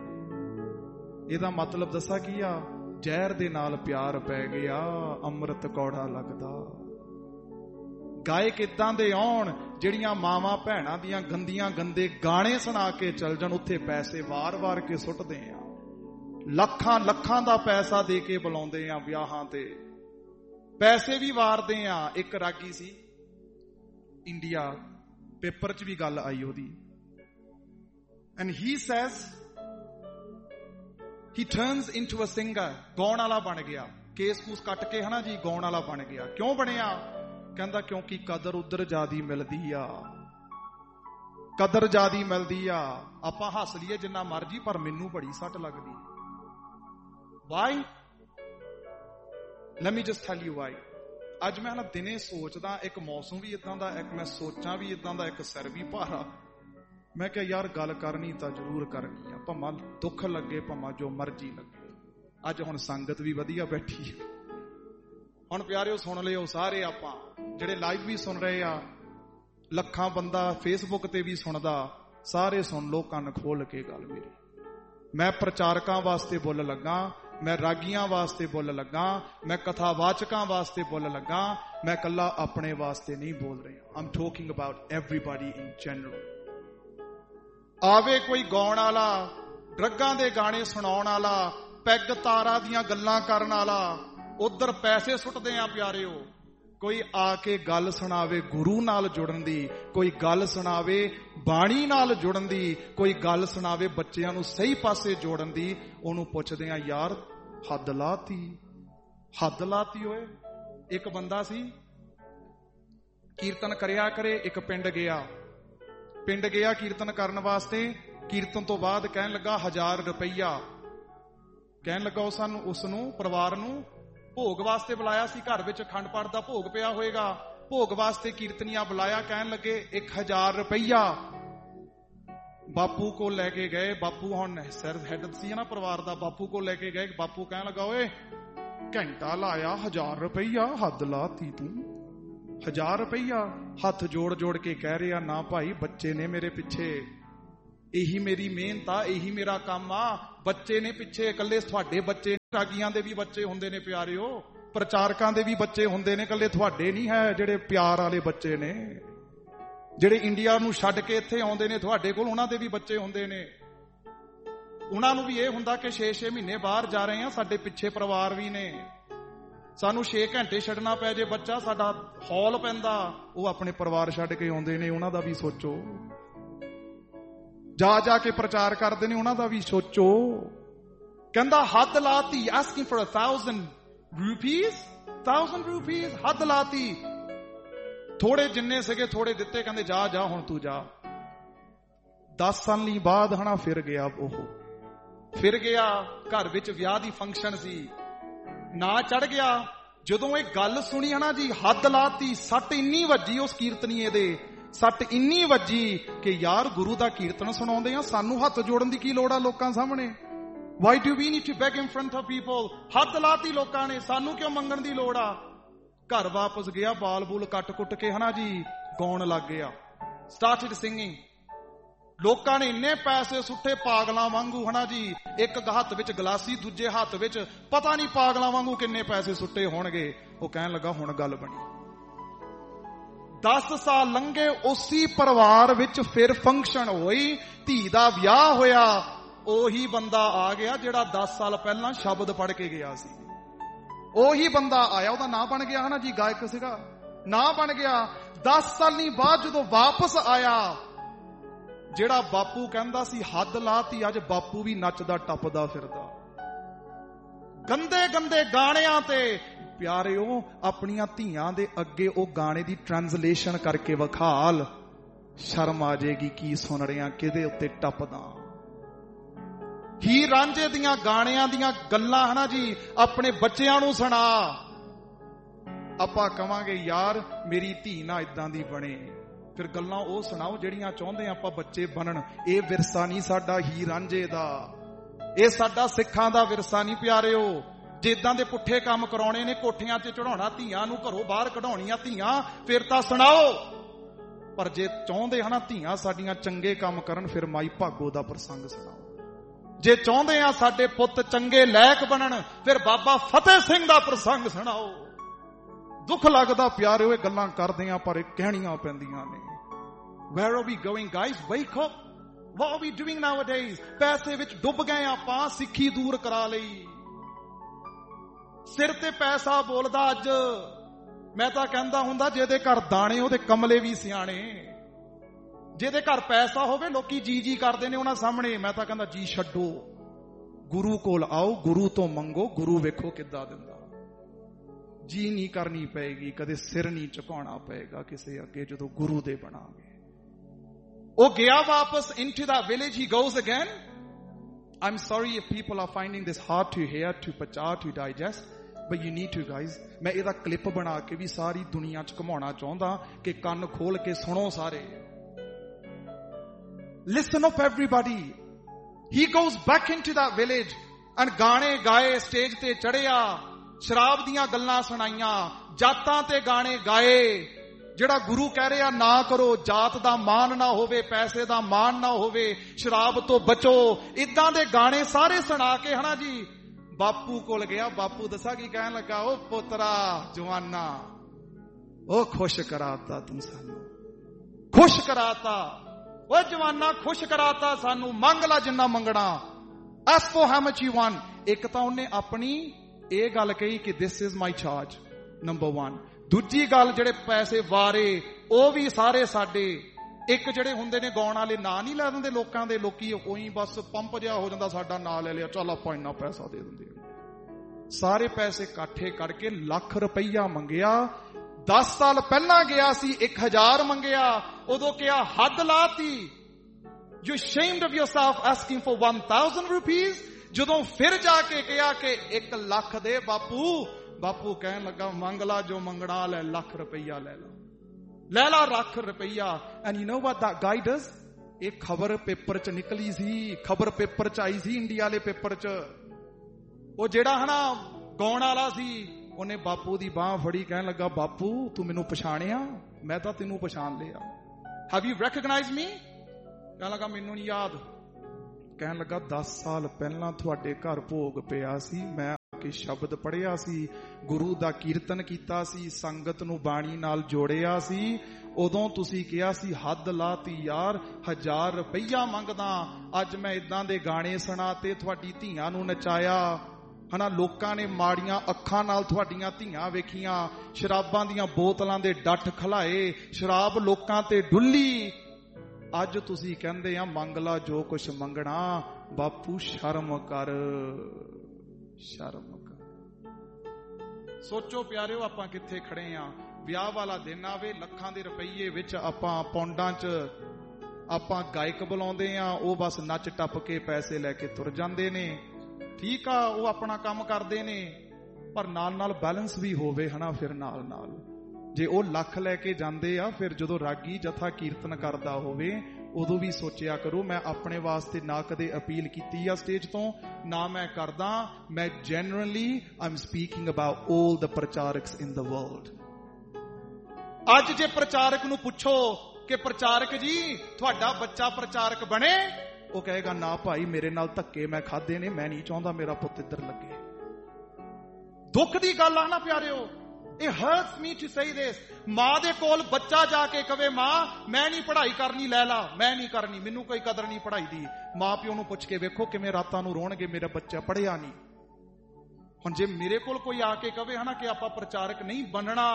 hunde. Eda matlab dassa ki a, ਜ਼ਹਿਰ ਦੇ ਨਾਲ ਪਿਆਰ ਪੈ ਗਿਆ, ਅੰਮ੍ਰਿਤ ਕੌੜਾ ਲੱਗਦਾ. ਗਾਇਕ ਇਦਾਂ ਦੇ ਆਉਣ ਜਿਹੜੀਆਂ ਮਾਵਾਂ ਭੈਣਾਂ ਦੀਆਂ ਗੰਦੀਆਂ ਗੰਦੇ ਗਾਣੇ ਸੁਣਾ ਕੇ ਚੱਲ ਜਾਣ, ਉੱਥੇ ਪੈਸੇ ਵਾਰ-ਵਾਰ ਕੇ ਸੁੱਟਦੇ ਆ, ਲੱਖਾਂ ਲੱਖਾਂ ਦਾ ਪੈਸਾ ਦੇ ਕੇ ਬੁਲਾਉਂਦੇ ਆ ਵਿਆਹਾਂ ਤੇ, ਪੈਸੇ ਵੀ ਵਾਰਦੇ ਆ. ਇੱਕ ਰਾਗੀ ਸੀ ਇੰਡੀਆ, ਪੇਪਰ 'ਚ ਵੀ ਗੱਲ ਆਈ ਉਹਦੀ. And he says he turns into a singer. ਗਾਉਣ ਵਾਲਾ ਬਣ ਗਿਆ, ਕੇਸ ਕੂਸ ਕੱਟ ਕੇ ਹਨਾ ਜੀ, ਗਾਉਣ ਵਾਲਾ ਬਣ ਗਿਆ. ਕਿਉਂ ਬਣਿਆ? ਕਹਿੰਦਾ ਕਿਉਂਕਿ ਕਦਰ ਉਧਰ ਜ਼ਿਆਦੀ ਮਿਲਦੀ ਆ, ਕਦਰ ਜ਼ਿਆਦੀ ਮਿਲਦੀ ਆ. ਆਪਾਂ ਹੱਸ ਲਈਏ ਜਿੰਨਾ ਮਰਜੀ, ਪਰ ਮੈਨੂੰ ਬੜੀ ਸੱਟ ਲੱਗਦੀ. Why? Let me just tell you why. ਅੱਜ ਮੈਂ ਨਾ ਦਿਨੇ ਸੋਚਦਾ, ਇੱਕ ਮੌਸਮ ਵੀ ਇਦਾਂ ਦਾ, ਇੱਕ ਮੈਂ ਸੋਚਾਂ ਵੀ ਇਦਾਂ ਦਾ, ਇੱਕ ਸਿਰ ਵੀ ਭਾਰਾ। ਮੈਂ ਕਿਹਾ ਯਾਰ ਗੱਲ ਕਰਨੀ ਤਾਂ ਜ਼ਰੂਰ ਕਰਨੀ ਆ, ਭਾਵੇਂ ਦੁੱਖ ਲੱਗੇ, ਭਾਵੇਂ ਜੋ ਮਰਜ਼ੀ ਲੱਗੇ। ਅੱਜ ਹੁਣ ਸੰਗਤ ਵੀ ਵਧੀਆ ਬੈਠੀ ਹੈ। ਹੁਣ ਪਿਆਰਿਓ ਸੁਣ ਲਿਓ ਸਾਰੇ, ਆਪਾਂ ਜਿਹੜੇ ਲਾਈਵ ਵੀ ਸੁਣ ਰਹੇ ਆ, ਲੱਖਾਂ ਬੰਦਾ ਫੇਸਬੁੱਕ ਤੇ ਵੀ ਸੁਣਦਾ, ਸਾਰੇ ਸੁਣ ਲੋ ਕੰਨ ਖੋਲ ਕੇ ਗੱਲ ਮੇਰੀ। ਮੈਂ ਪ੍ਰਚਾਰਕਾਂ ਵਾਸਤੇ ਬੋਲ ਲੱਗਾ, ਮੈਂ ਰਾਗੀਆਂ ਵਾਸਤੇ ਬੋਲ ਲੱਗਾ, ਮੈਂ ਕਥਾਵਾਚਕਾਂ ਵਾਸਤੇ ਬੋਲ ਲੱਗਾ, ਮੈਂ ਕੱਲਾ ਆਪਣੇ ਵਾਸਤੇ ਨਹੀਂ ਬੋਲ ਰਿਹਾ। I'm talking about everybody in general. ਆਵੇ ਕੋਈ ਗਾਉਣ ਵਾਲਾ, ਡਰੱਗਾਂ ਦੇ ਗਾਣੇ ਸੁਣਾਉਣ ਵਾਲਾ, ਪੈਗ ਤਾਰਾ ਦੀਆਂ ਗੱਲਾਂ ਕਰਨ ਵਾਲਾ, ਉਧਰ ਪੈਸੇ ਸੁੱਟਦੇ ਆ ਪਿਆਰਿਓ। ਕੋਈ ਆ ਕੇ ਗੱਲ ਸੁਣਾਵੇ ਗੁਰੂ ਨਾਲ ਜੁੜਨ ਦੀ, ਕੋਈ ਗੱਲ ਸੁਣਾਵੇ ਬਾਣੀ ਨਾਲ ਜੁੜਨ ਦੀ, ਕੋਈ ਗੱਲ ਸੁਣਾਵੇ ਬੱਚਿਆਂ ਨੂੰ ਸਹੀ ਪਾਸੇ ਜੋੜਨ ਦੀ। ਉਹਨੂੰ ਪੁੱਛਦੇ ਆ ਯਾਰ ਹੱਦ ਲਾਤੀ, ਹੱਦ ਲਾਤੀ ਓਏ। ਇੱਕ ਬੰਦਾ ਸੀ ਕੀਰਤਨ ਕਰਿਆ ਕਰੇ, ਇੱਕ ਪਿੰਡ ਗਿਆ, ਪਿੰਡ ਗਿਆ ਕੀਰਤਨ ਕਰਨ ਵਾਸਤੇ। ਕੀਰਤਨ ਤੋਂ ਬਾਅਦ ਕਹਿਣ ਲੱਗਾ ਹਜ਼ਾਰ ਰੁਪਈਆ, ਕਹਿਣ ਲੱਗਾ ਉਹ ਸਾਨੂੰ ਉਸ ਨੂੰ ਪਰਿਵਾਰ ਨੂੰ ਭੋਗ ਵਾਸਤੇ ਬੁਲਾਇਆ ਸੀ, ਘਰ ਵਿੱਚ ਅਖੰਡ ਪਾਠ ਦਾ ਭੋਗ ਪਿਆ ਹੋਏਗਾ, ਭੋਗ ਵਾਸਤੇ ਕੀਰਤਨੀਆ ਬੁਲਾਇਆ। ਕਹਿਣ ਲੱਗੇ ਇੱਕ ਹਜ਼ਾਰ ਰੁਪਈਆ। ਬਾਪੂ ਕੋਲ ਲੈ ਕੇ ਗਏ, ਬਾਪੂ ਹੁਣ ਸਿਰ ਹੈਡ ਸੀ ਨਾ ਪਰਿਵਾਰ ਦਾ, ਬਾਪੂ ਕੋਲ ਲੈ ਕੇ ਗਏ। ਬਾਪੂ ਕਹਿਣ ਲੱਗਾ ਓਏ ਘੰਟਾ ਲਾਇਆ, ਹਜ਼ਾਰ ਰੁਪਈਆ, ਹੱਦ ਲਾਤੀ ਤੂੰ, ਹਜ਼ਾਰ ਰੁਪਈਆ। ਹੱਥ ਜੋੜ ਜੋੜ ਕੇ ਕਹਿ ਰਿਹਾ ਨਾ ਭਾਈ, ਬੱਚੇ ਨੇ ਮੇਰੇ ਪਿੱਛੇ, ਇਹੀ ਮੇਰੀ ਮਿਹਨਤ ਆ, ਇਹੀ ਮੇਰਾ ਕੰਮ ਆ, ਬੱਚੇ ਨੇ ਪਿੱਛੇ। ਇਕੱਲੇ ਤੁਹਾਡੇ ਬੱਚੇ, ਰਾਗੀਆਂ ਦੇ ਵੀ ਬੱਚੇ ਹੁੰਦੇ ਨੇ ਪਿਆਰਿਓ, ਪ੍ਰਚਾਰਕਾਂ ਦੇ ਵੀ ਬੱਚੇ ਹੁੰਦੇ ਨੇ, ਇਕੱਲੇ ਤੁਹਾਡੇ ਨਹੀਂ ਹੈ ਜਿਹੜੇ ਪਿਆਰ ਵਾਲੇ ਬੱਚੇ ਨੇ, ਜਿਹੜੇ ਇੰਡੀਆ ਨੂੰ ਛੱਡ ਕੇ ਇੱਥੇ ਆਉਂਦੇ ਨੇ ਤੁਹਾਡੇ ਕੋਲ, ਉਹਨਾਂ ਦੇ ਵੀ ਬੱਚੇ ਹੁੰਦੇ ਨੇ। ਉਹਨਾਂ ਨੂੰ ਵੀ ਇਹ ਹੁੰਦਾ ਕਿ ਛੇ ਛੇ ਮਹੀਨੇ ਬਾਹਰ ਜਾ ਰਹੇ ਆ, ਸਾਡੇ ਪਿੱਛੇ ਪਰਿਵਾਰ ਵੀ ਨੇ, ਸਾਨੂੰ ਛੇ ਘੰਟੇ ਛੱਡਣਾ ਪੈ ਜੇ ਬੱਚਾ, ਸਾਡਾ ਹੌਲ ਪੈਂਦਾ। ਉਹ ਆਪਣੇ ਪਰਿਵਾਰ ਛੱਡ ਕੇ ਆਉਂਦੇ ਨੇ, ਉਹਨਾਂ ਦਾ ਵੀ ਸੋਚੋ। ਜਾ ਜਾ ਕੇ ਪ੍ਰਚਾਰ ਕਰਦੇ ਨੇ, ਉਹਨਾਂ ਦਾ ਵੀ ਸੋਚੋ। ਕਹਿੰਦਾ ਹੱਦ ਲਾਤੀ, asking for a thousand rupees, thousand rupees, ਹੱਦ ਲਾਤੀ। ਥੋੜੇ ਜਿੰਨੇ ਸੀਗੇ ਥੋੜੇ ਦਿੱਤੇ, ਕਹਿੰਦੇ ਜਾ ਜਾ ਹੁਣ ਤੂੰ ਜਾ। ਦਸ ਸਾਲਾਂ ਬਾਅਦ ਹਨਾ ਫਿਰ ਗਿਆ, ਉਹ ਫਿਰ ਗਿਆ। ਘਰ ਵਿੱਚ ਵਿਆਹ ਦੀ ਫੰਕਸ਼ਨ ਸੀ, ਨਾ ਚੜ ਗਿਆ। ਜਦੋਂ ਇਹ ਗੱਲ ਸੁਣੀ ਹਨਾ ਜੀ, ਹੱਦ ਲਾਤੀ, ਸੱਟ ਇੰਨੀ ਵੱਜੀ ਉਸ ਕੀਰਤਨੀਏ ਦੇ, ਸੱਟ ਇੰਨੀ ਵੱਜੀ ਕਿ ਯਾਰ ਗੁਰੂ ਦਾ ਕੀਰਤਨ ਸੁਣਾਉਂਦੇ ਆ, ਸਾਨੂੰ ਹੱਥ ਜੋੜਨ ਦੀ ਕੀ ਲੋੜ ਆ ਲੋਕਾਂ ਸਾਹਮਣੇ? Why do we need to beg in front of people? ਹੱਦ ਲਾਤੀ ਲੋਕਾਂ ਨੇ, ਸਾਨੂੰ ਕਿਉਂ ਮੰਗਣ ਦੀ ਲੋੜ ਆ? ਘਰ ਵਾਪਸ ਗਿਆ, ਬਾਲ ਬੂਲ ਕੱਟ ਕੁੱਟ ਕੇ ਹਨਾ ਜੀ ਗਾਉਣ ਲੱਗ ਗਿਆ, started singing। ਲੋਕਾਂ ਨੇ ਇੰਨੇ ਪੈਸੇ ਸੁੱਟੇ ਪਾਗਲਾਂ ਵਾਂਗੂ ਹਨਾ ਜੀ, ਇੱਕ ਹੱਥ ਵਿੱਚ ਗਲਾਸੀ, ਦੂਜੇ ਹੱਥ ਵਿੱਚ ਪਤਾ ਨਹੀਂ ਪਾਗਲਾਂ ਵਾਂਗੂ ਕਿੰਨੇ ਪੈਸੇ ਸੁੱਟੇ ਹੋਣਗੇ। ਉਹ ਕਹਿਣ ਲੱਗਾ ਹੁਣ ਗੱਲ ਬਣੀ। ਦਸ ਸਾਲ ਲੰਘੇ, ਉਸੇ ਪਰਿਵਾਰ ਵਿੱਚ ਫਿਰ ਫੰਕਸ਼ਨ ਹੋਈ, ਧੀ ਦਾ ਵਿਆਹ ਹੋਇਆ। ਉਹੀ ਬੰਦਾ ਆ ਗਿਆ ਜਿਹੜਾ ਦਸ ਸਾਲ ਪਹਿਲਾਂ ਸ਼ਬਦ ਪੜ੍ਹ ਕੇ ਗਿਆ ਸੀ, ਉਹੀ ਬੰਦਾ ਆਇਆ। ਉਹਦਾ ਨਾਂ ਬਣ ਗਿਆ ਹਨਾ ਜੀ, ਗਾਇਕ ਸੀਗਾ, ਨਾਂ ਬਣ ਗਿਆ। ਦਸ ਸਾਲੀ ਬਾਅਦ ਜਦੋਂ ਵਾਪਸ ਆਇਆ, ਜਿਹੜਾ ਬਾਪੂ ਕਹਿੰਦਾ ਸੀ ਹੱਦ ਲਾਤੀ, ਅੱਜ ਬਾਪੂ ਵੀ ਨੱਚਦਾ ਟੱਪਦਾ ਫਿਰਦਾ ਗੰਦੇ ਗੰਦੇ ਗਾਣਿਆਂ ਤੇ। ਪਿਆਰਿਓ ਆਪਣੀਆਂ ਧੀਆਂ ਦੇ ਅੱਗੇ ਉਹ ਗਾਣੇ ਦੀ ਟ੍ਰਾਂਸਲੇਸ਼ਨ ਕਰਕੇ ਵਿਖਾਲ, ਸ਼ਰਮ ਆ ਜਾਏਗੀ ਕੀ ਸੁਣ ਰਿਹਾ, ਕਿਹਦੇ ਉੱਤੇ ਟੱਪਦਾ। ਹੀ ਰਾਂਝੇ ਦੀਆਂ ਗਾਣਿਆਂ ਦੀਆਂ ਗੱਲਾਂ ਹਨਾ ਜੀ ਆਪਣੇ ਬੱਚਿਆਂ ਨੂੰ ਸੁਣਾ। ਆਪਾਂ ਕਵਾਂਗੇ ਯਾਰ ਮੇਰੀ ਧੀ ਨਾ ਇਦਾਂ ਦੀ ਬਣੇ, ਫਿਰ ਗੱਲਾਂ ਉਹ ਸੁਣਾਓ ਜਿਹੜੀਆਂ ਚਾਹੁੰਦੇ ਆਪਾਂ ਬੱਚੇ ਬਣਨ। ਇਹ ਵਿਰਸਾ ਨਹੀਂ ਸਾਡਾ ਹੀ ਰਾਂਝੇ ਦਾ, ਇਹ ਸਾਡਾ ਸਿੱਖਾਂ ਦਾ ਵਿਰਸਾ ਨਹੀਂ ਪਿਆਰਿਓ। ਜਿੱਦਾਂ ਦੇ ਪੁੱਠੇ ਕੰਮ ਕਰਾਉਣੇ ਨੇ, ਕੋਠੀਆਂ 'ਚ ਚੜਾਉਣਾ ਧੀਆਂ ਨੂੰ, ਘਰੋਂ ਬਾਹਰ ਕਢਾਉਣੀਆਂ ਧੀਆਂ, ਫਿਰ ਤਾਂ ਸੁਣਾਓ। ਪਰ ਜੇ ਚਾਹੁੰਦੇ ਹਨਾ ਧੀਆਂ ਸਾਡੀਆਂ ਚੰਗੇ ਕੰਮ ਕਰਨ, ਫਿਰ ਮਾਈ ਭਾਗੋ ਦਾ ਪ੍ਰਸੰਗ ਸੁਣਾਓ। ਜੇ ਚਾਹੁੰਦੇ ਆ ਸਾਡੇ ਪੁੱਤ ਚੰਗੇ ਲਾਇਕ ਬਣਨ, ਫਿਰ ਬਾਬਾ ਫਤਿਹ ਸਿੰਘ ਦਾ ਪ੍ਰਸੰਗ ਸੁਣਾਓ। ਦੁੱਖ ਲੱਗਦਾ ਪਿਆਰਿਓ ਇਹ ਗੱਲਾਂ ਕਰਦੇ ਆ, ਪਰ ਇਹ ਕਹਿਣੀਆਂ ਪੈਂਦੀਆਂ ਨੇ। Where are we going guys? Wake up. What are we doing nowadays? ਪੈਸੇ ਵਿੱਚ ਡੁੱਬ ਗਏ ਆਪਾਂ, ਸਿੱਖੀ ਦੂਰ ਕਰਾ ਲਈ। ਸਿਰ ਤੇ ਪੈਸਾ ਬੋਲਦਾ ਅੱਜ। ਮੈਂ ਤਾਂ ਕਹਿੰਦਾ ਹੁੰਦਾ ਜਿਹਦੇ ਘਰ ਦਾਣੇ ਉਹਦੇ ਕਮਲੇ ਵੀ ਸਿਆਣੇ। ਜਿਹਦੇ ਘਰ ਪੈਸਾ ਹੋਵੇ ਲੋਕੀ ਜੀ ਜੀ ਕਰਦੇ ਨੇ ਉਹਨਾਂ ਸਾਹਮਣੇ। ਮੈਂ ਤਾਂ ਕਹਿੰਦਾ ਜੀ ਛੱਡੋ, ਗੁਰੂ ਕੋਲ ਆਓ, ਗੁਰੂ ਤੋਂ ਮੰਗੋ, ਗੁਰੂ ਵੇਖੋ ਕਿੱਦਾਂ ਦਿੰਦਾ। ਜੀ ਨਹੀਂ ਕਰਨੀ ਪਏਗੀ, ਕਦੇ ਸਿਰ ਨਹੀਂ ਝੁਕਾਉਣਾ ਪਏਗਾ ਕਿਸੇ ਅੱਗੇ ਜਦੋਂ ਗੁਰੂ ਦੇ ਬਣਾਂਗੇ। ਉਹ ਗਿਆ ਵਾਪਸ into that village, he goes again. I'm sorry if people are finding this hard to hear, to pachar, to digest, but you need to guys. मैं ਇਹਦਾ ਕਲਿੱਪ ਬਣਾ ਕੇ ਵੀ ਸਾਰੀ ਦੁਨੀਆ 'ਚ ਘੁਮਾਉਣਾ ਚਾਹੁੰਦਾ ਕਿ ਕੰਨ ਖੋਲ ਕੇ ਸੁਣੋ ਸਾਰੇ. Listen up everybody. He goes back into that village and ਗਾਣੇ ਗਾਏ, ਸਟੇਜ ਤੇ ਚੜਿਆ, ਸ਼ਰਾਬ ਦੀਆਂ ਗੱਲਾਂ ਸੁਣਾਈਆਂ, ਜਾਤਾਂ ਤੇ ਗਾਣੇ ਗਾਏ. ਜਿਹੜਾ ਗੁਰੂ ਕਹਿ ਰਿਹਾ ਨਾ ਕਰੋ, ਜਾਤ ਦਾ ਮਾਣ ਨਾ ਹੋਵੇ, ਪੈਸੇ ਦਾ ਮਾਣ ਨਾ ਹੋਵੇ, ਸ਼ਰਾਬ ਤੋਂ ਬਚੋ, ਇਦਾਂ ਦੇ ਗਾਣੇ ਸਾਰੇ ਸੁਣਾ ਕੇ ਹਨਾ ਜੀ ਬਾਪੂ ਕੋਲ ਗਿਆ. ਬਾਪੂ ਦੱਸਾ ਕੀ ਕਹਿਣ ਲੱਗਾ, ਉਹ ਪੁੱਤਰਾ ਜਵਾਨਾ, ਉਹ ਖੁਸ਼ ਕਰਾਤਾ ਤੂੰ ਸਾਨੂੰ, ਖੁਸ਼ ਕਰਾਤਾ, ਉਹ ਜਵਾਨਾ ਖੁਸ਼ ਕਰਾਤਾ ਸਾਨੂੰ, ਮੰਗ ਲਾ ਜਿੰਨਾ ਮੰਗਣਾ, ask for how much you want. ਇੱਕ ਤਾਂ ਉਹਨੇ ਆਪਣੀ ਇਹ ਗੱਲ ਕਹੀ ਕਿ this is my charge, number one. ਦੂਜੀ ਗੱਲ ਜਿਹੜੇ ਪੈਸੇ ਵਾਰੇ ਉਹ ਵੀ ਸਾਰੇ ਸਾਡੇ. ਇੱਕ ਜਿਹੜੇ ਹੁੰਦੇ ਨੇ ਗਾਉਣ ਵਾਲੇ ਨਾਂ ਨਹੀਂ ਲੈ ਦਿੰਦੇ ਲੋਕਾਂ ਦੇ, ਲੋਕੀ ਉਹੀ ਬਸ ਪੰਪ ਜਿਹਾ ਹੋ ਜਾਂਦਾ, ਸਾਡਾ ਨਾਂ ਲੈ ਲਿਆ, ਚੱਲ ਆਪਾਂ ਇੰਨਾ ਪੈਸਾ ਦੇ ਦਿੰਦੇ. ਸਾਰੇ ਪੈਸੇ ਇਕੱਠੇ ਕਰਕੇ ਲੱਖ ਰੁਪਈਆ ਮੰਗਿਆ. ਦਸ ਸਾਲ ਪਹਿਲਾਂ ਗਿਆ ਸੀ, ਇੱਕ ਹਜ਼ਾਰ ਮੰਗਿਆ, ਉਦੋਂ ਕਿਹਾ ਹੱਦ ਲਾਤੀ. You ashamed of yourself asking for one thousand rupees? ਜਦੋਂ ਫਿਰ ਜਾ ਕੇ ਕਿਹਾ ਕਿ ਇੱਕ ਲੱਖ ਦੇ ਬਾਪੂ, ਬਾਪੂ ਕਹਿਣ ਲੱਗਾ ਮੰਗ ਲਾ ਜੋ ਮੰਗਣਾ, ਲੈ ਲੱਖ ਰੁਪਈਆ ਲੈ ਲਾ, ਲੈ ਲਾ ਲੱਖ ਰੁਪਈਆ. And you know what that ਗਾਈ ਡਜ਼? ਇਹ ਖਬਰ ਪੇਪਰ 'ਚ ਨਿਕਲੀ ਸੀ, ਖਬਰ ਪੇਪਰ 'ਚ ਆਈ ਸੀ, ਇੰਡੀਆ ਵਾਲੇ ਪੇਪਰ 'ਚ. ਉਹ ਜਿਹੜਾ ਹਨਾ ਗਾਉਣ ਵਾਲਾ ਸੀ, ਉਹਨੇ ਬਾਪੂ ਦੀ ਬਾਂਹ ਫੜੀ, ਕਹਿਣ ਲੱਗਾ ਬਾਪੂ ਤੂੰ ਮੈਨੂੰ ਪਛਾਣਿਆ? ਮੈਂ ਤਾਂ ਤੈਨੂੰ ਪਛਾਣ ਲਿਆ. ਹੈਵ ਯੂ ਰੈਕਗਨਾਈਜ਼ ਮੀ? ਕਹਿਣ ਲੱਗਾ ਮੈਨੂੰ ਨਹੀਂ ਯਾਦ. ਕਹਿਣ ਲੱਗਾ ਦਸ ਸਾਲ ਪਹਿਲਾਂ ਤੁਹਾਡੇ ਘਰ ਭੋਗ ਪਿਆ ਸੀ, ਮੈਂ ਕੇ ਸ਼ਬਦ ਪੜ੍ਹਿਆ ਸੀ, ਗੁਰੂ ਦਾ ਕੀਰਤਨ ਕੀਤਾ ਸੀ, ਸੰਗਤ ਨੂੰ ਬਾਣੀ ਨਾਲ ਜੋੜਿਆ ਸੀ, ਉਦੋਂ ਤੁਸੀਂ ਕਿਹਾ ਸੀ ਹੱਦ ਲਾਤੀ ਯਾਰ, ਹਜ਼ਾਰ ਰੁਪਈਆ ਮੰਗਦਾ. ਅੱਜ ਮੈਂ ਇਦਾਂ ਦੇ ਗਾਣੇ ਸੁਣਾ ਤੇ ਤੁਹਾਡੀ ਧੀਆਂ ਨੂੰ ਨਚਾਇਆ ਹਨਾ, ਲੋਕਾਂ ਨੇ ਮਾੜੀਆਂ ਅੱਖਾਂ ਨਾਲ ਤੁਹਾਡੀਆਂ ਧੀਆਂ ਵੇਖੀਆਂ, ਸ਼ਰਾਬਾਂ ਦੀਆਂ ਬੋਤਲਾਂ ਦੇ ਡੱਠ ਖਲਾਏ, ਸ਼ਰਾਬ ਲੋਕਾਂ ਤੇ ਡੁੱਲੀ. ਅੱਜ ਤੁਸੀਂ ਕਹਿੰਦੇ ਆ ਮੰਗ ਲਾ ਜੋ ਕੁਛ ਮੰਗਣਾ. ਬਾਪੂ ਸ਼ਰਮ ਕਰ, ਸ਼ਰਮ ਕਰ. ਸੋਚੋ ਪਿਆਰਿਓ ਆਪਾਂ ਕਿੱਥੇ ਖੜੇ ਆ. ਵਿਆਹ ਵਾਲਾ ਦਿਨ ਆਵੇ, ਲੱਖਾਂ ਦੇ ਰੁਪਈਏ ਵਿੱਚ ਆਪਾਂ ਪੌਂਡਾਂ 'ਚ ਆਪਾਂ ਗਾਇਕ ਬੁਲਾਉਂਦੇ ਆ, ਉਹ ਬਸ ਨੱਚ ਟੱਪ ਕੇ ਪੈਸੇ ਲੈ ਕੇ ਤੁਰ ਜਾਂਦੇ ਨੇ. ਠੀਕ ਆ, ਉਹ ਆਪਣਾ ਕੰਮ ਕਰਦੇ ਨੇ, ਪਰ ਨਾਲ ਨਾਲ ਬੈਲੈਂਸ ਵੀ ਹੋਵੇ ਹਨਾ. ਫਿਰ ਨਾਲ ਨਾਲ ਜੇ ਉਹ ਲੱਖ ਲੈ ਕੇ ਜਾਂਦੇ ਆ, ਫਿਰ ਜਦੋਂ ਰਾਗੀ ਜਥਾ ਕੀਰਤਨ ਕਰਦਾ ਹੋਵੇ ਉਦੋਂ ਵੀ ਸੋਚਿਆ ਕਰੋ, ਮੈਂ ਆਪਣੇ ਵਾਸਤੇ ਨਾ ਕਦੇ ਅਪੀਲ ਕੀਤੀ ਆ ਸਟੇਜ ਤੋਂ, ਨਾ ਮੈਂ ਕਰਦਾ. ਮੈਂ ਜੈਨੂਅਲੀ ਆਮ speaking about all the ਪ੍ਰਚਾਰਕਸ in the world. ਅੱਜ ਜੇ ਪ੍ਰਚਾਰਕ ਨੂੰ ਪੁੱਛੋ ਕਿ ਪ੍ਰਚਾਰਕ ਜੀ ਤੁਹਾਡਾ ਬੱਚਾ ਪ੍ਰਚਾਰਕ ਬਣੇ, ਉਹ ਕਹੇਗਾ ਨਾ ਭਾਈ, ਮੇਰੇ ਨਾਲ ਧੱਕੇ ਮੈਂ ਖਾਦੇ ਨੇ, ਮੈਂ ਨਹੀਂ ਚਾਹੁੰਦਾ ਮੇਰਾ ਪੁੱਤ ਇੱਧਰ ਲੱਗੇ. ਦੁੱਖ ਦੀ ਗੱਲ ਆ ਨਾ ਪਿਆਰਿਓ. It hurts me to say this. ਮਾਂ ਦੇ ਕੋਲ ਬੱਚਾ ਜਾ ਕੇ ਕਵੇ ਮਾਂ ਮੈਂ ਨਹੀਂ ਪੜ੍ਹਾਈ ਕਰਨੀ, ਲੈ ਲਾ, ਮੈਂ ਨਹੀਂ ਕਰਨੀ, ਮੈਨੂੰ ਕੋਈ ਕਦਰ ਨਹੀਂ ਪੜ੍ਹਾਈ ਦੀ. ਮਾਂ ਪਿਓ ਨੂੰ ਪੁੱਛ ਕੇ ਵੇਖੋ ਕਿਵੇਂ ਰਾਤਾਂ ਨੂੰ ਰੋਣਗੇ, ਮੇਰਾ ਬੱਚਾ ਪੜ੍ਹਿਆ ਨਹੀਂ. ਹੁਣ ਜੇ ਮੇਰੇ ਕੋਲ ਕੋਈ ਆ ਕੇ ਕਵੇ ਹਨਾ ਕਿ ਆਪਾਂ ਪ੍ਰਚਾਰਕ ਨਹੀਂ ਬਣਨਾ,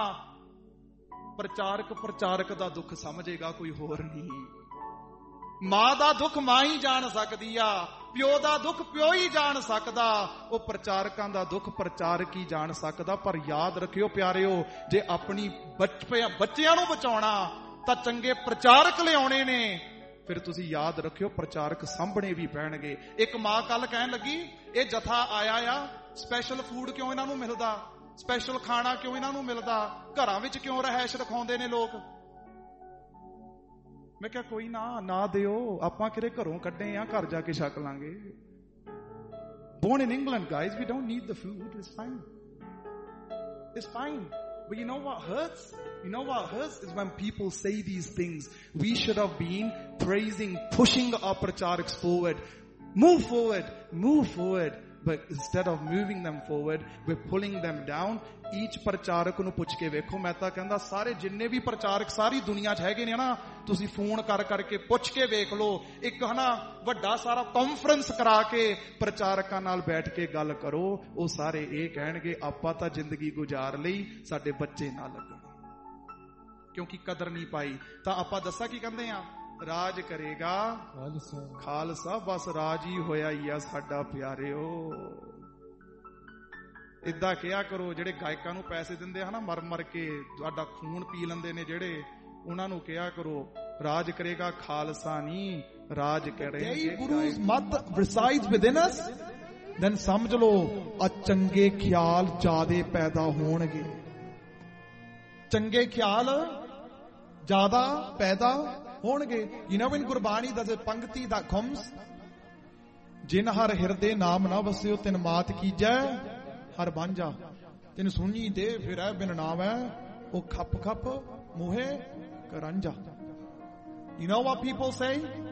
ਪ੍ਰਚਾਰਕ ਪ੍ਰਚਾਰਕ ਦਾ ਦੁੱਖ ਸਮਝੇਗਾ, ਕੋਈ ਹੋਰ ਨਹੀਂ. ਮਾਂ ਦਾ ਦੁੱਖ ਮਾਂ ਹੀ ਜਾਣ ਸਕਦੀ ਆ, ਪਿਓ ਦਾ ਦੁੱਖ ਪਿਓ ਹੀ ਜਾਣ ਸਕਦਾ, ਉਹ ਪ੍ਰਚਾਰਕਾਂ ਦਾ ਦੁੱਖ ਪ੍ਰਚਾਰਕ ਹੀ ਜਾਣ ਸਕਦਾ. ਪਰ ਯਾਦ ਰੱਖਿਓ ਪਿਆਰਿਓ, ਜੇ ਆਪਣੀ ਬੱਚਿਆਂ ਨੂੰ ਬਚਾਉਣਾ ਤਾਂ ਚੰਗੇ ਪ੍ਰਚਾਰਕ ਲਿਆਉਣੇ ਨੇ. ਫਿਰ ਤੁਸੀਂ ਯਾਦ ਰੱਖਿਓ ਪ੍ਰਚਾਰਕ ਸਾਂਭਣੇ ਵੀ ਪੈਣਗੇ. ਇੱਕ ਮਾਂ ਕੱਲ ਕਹਿਣ ਲੱਗੀ ਇਹ ਜਥਾ ਆਇਆ ਆ, ਸਪੈਸ਼ਲ ਫੂਡ ਕਿਉਂ ਇਹਨਾਂ ਨੂੰ ਮਿਲਦਾ, ਸਪੈਸ਼ਲ ਖਾਣਾ ਕਿਉਂ ਇਹਨਾਂ ਨੂੰ ਮਿਲਦਾ, ਘਰਾਂ ਵਿੱਚ ਕਿਉਂ ਰਹਿائش ਰਖਾਉਂਦੇ ਨੇ ਲੋਕ. ਮੈਂ ਕਿਹਾ ਕੋਈ ਨਾ ਨਾ ਦਿਓ, ਆਪਾਂ ਕਿਹੜੇ ਘਰੋਂ ਕੱਢੇ ਆ, ਘਰ ਜਾ ਕੇ ਛਕ ਲਾਂਗੇ. Born in England, guys, we don't need the food. It's fine. It's fine. But you know what hurts? You know what hurts is when people say these things. We should have been praising, pushing our pracharaks forward. Move forward, move forward. But instead of moving them forward, we're pulling them down. Each ਪ੍ਰਚਾਰਕ ਨੂੰ ਪੁੱਛ ਕੇ ਵੇਖੋ. ਮੈਂ ਤਾਂ ਕਹਿੰਦਾ ਸਾਰੇ ਜਿੰਨੇ ਵੀ ਪ੍ਰਚਾਰਕ ਸਾਰੀ ਦੁਨੀਆ 'ਚ ਹੈਗੇ ਨੇ ਨਾ, ਤੁਸੀਂ ਫੋਨ ਕਰ ਕਰਕੇ ਪੁੱਛ ਕੇ ਵੇਖ ਲਓ. ਇੱਕ ਹਨਾ ਵੱਡਾ ਸਾਰਾ ਕਾਨਫਰੰਸ ਕਰਾ ਕੇ ਪ੍ਰਚਾਰਕਾਂ ਨਾਲ ਬੈਠ ਕੇ ਗੱਲ ਕਰੋ. ਉਹ ਸਾਰੇ ਇਹ ਕਹਿਣਗੇ ਆਪਾਂ ਤਾਂ ਜ਼ਿੰਦਗੀ ਗੁਜ਼ਾਰ ਲਈ, ਸਾਡੇ ਬੱਚੇ ਨਾ ਲੱਗਣ, ਕਿਉਂਕਿ ਕਦਰ ਨਹੀਂ ਪਾਈ. ਤਾਂ ਆਪਾਂ ਦੱਸਾਂ ਕੀ ਕਹਿੰਦੇ ਆ, ਰਾਜ ਕਰੇਗਾ ਖਾਲਸਾ. ਖਾਲਸਾ ਬਸ ਰਾਜ ਹੀ ਹੋਇਆ ਹੀ ਆ ਸਾਡਾ ਪਿਆਰਿਓ. ਏਦਾਂ ਕਿਹਾ ਕਰੋ. ਜਿਹੜੇ ਗਾਇਕਾਂ ਨੂੰ ਪੈਸੇ ਦਿੰਦੇ ਹਨਾ ਮਰ ਮਰ ਕੇ ਤੁਹਾਡਾ ਖੂਨ ਪੀ ਲੈਂਦੇ ਨੇ ਜਿਹੜੇ, ਉਹਨਾਂ ਨੂੰ ਕਿਹਾ ਕਰੋ ਰਾਜ ਕਰੇਗਾ ਖਾਲਸਾ ਨਹੀਂ, ਰਾਜ ਕਰੇਗਾ. Guru's mud resides within us. then ਸਮਝ ਲਓ ਆ ਚੰਗੇ ਖਿਆਲ ਜ਼ਿਆਦੇ ਪੈਦਾ ਹੋਣਗੇ। ਚੰਗੇ ਖਿਆਲ ਜ਼ਿਆਦਾ ਪੈਦਾ ਹੋਣਗੇ। You know in Gurbani there's a ਪੰਕਤੀ that comes, ਜਿਨ ਹਰ ਹਿਰਦੇ ਨਾਮ ਨਾ ਵਸਿਓ ਤਿਨ ਮਾਤ ਕੀਜੈ ਹਰ ਬਾਂਝਾ। ਤਿਨ ਸੁਣੀ ਦੇ ਫਿਰੈ ਬਿਨ ਨਾਮ ਹੈ ਉਹ ਖੱਪ ਖੱਪ ਮੂਹੇ ਕਰਾਂਝਾ। You know what people say?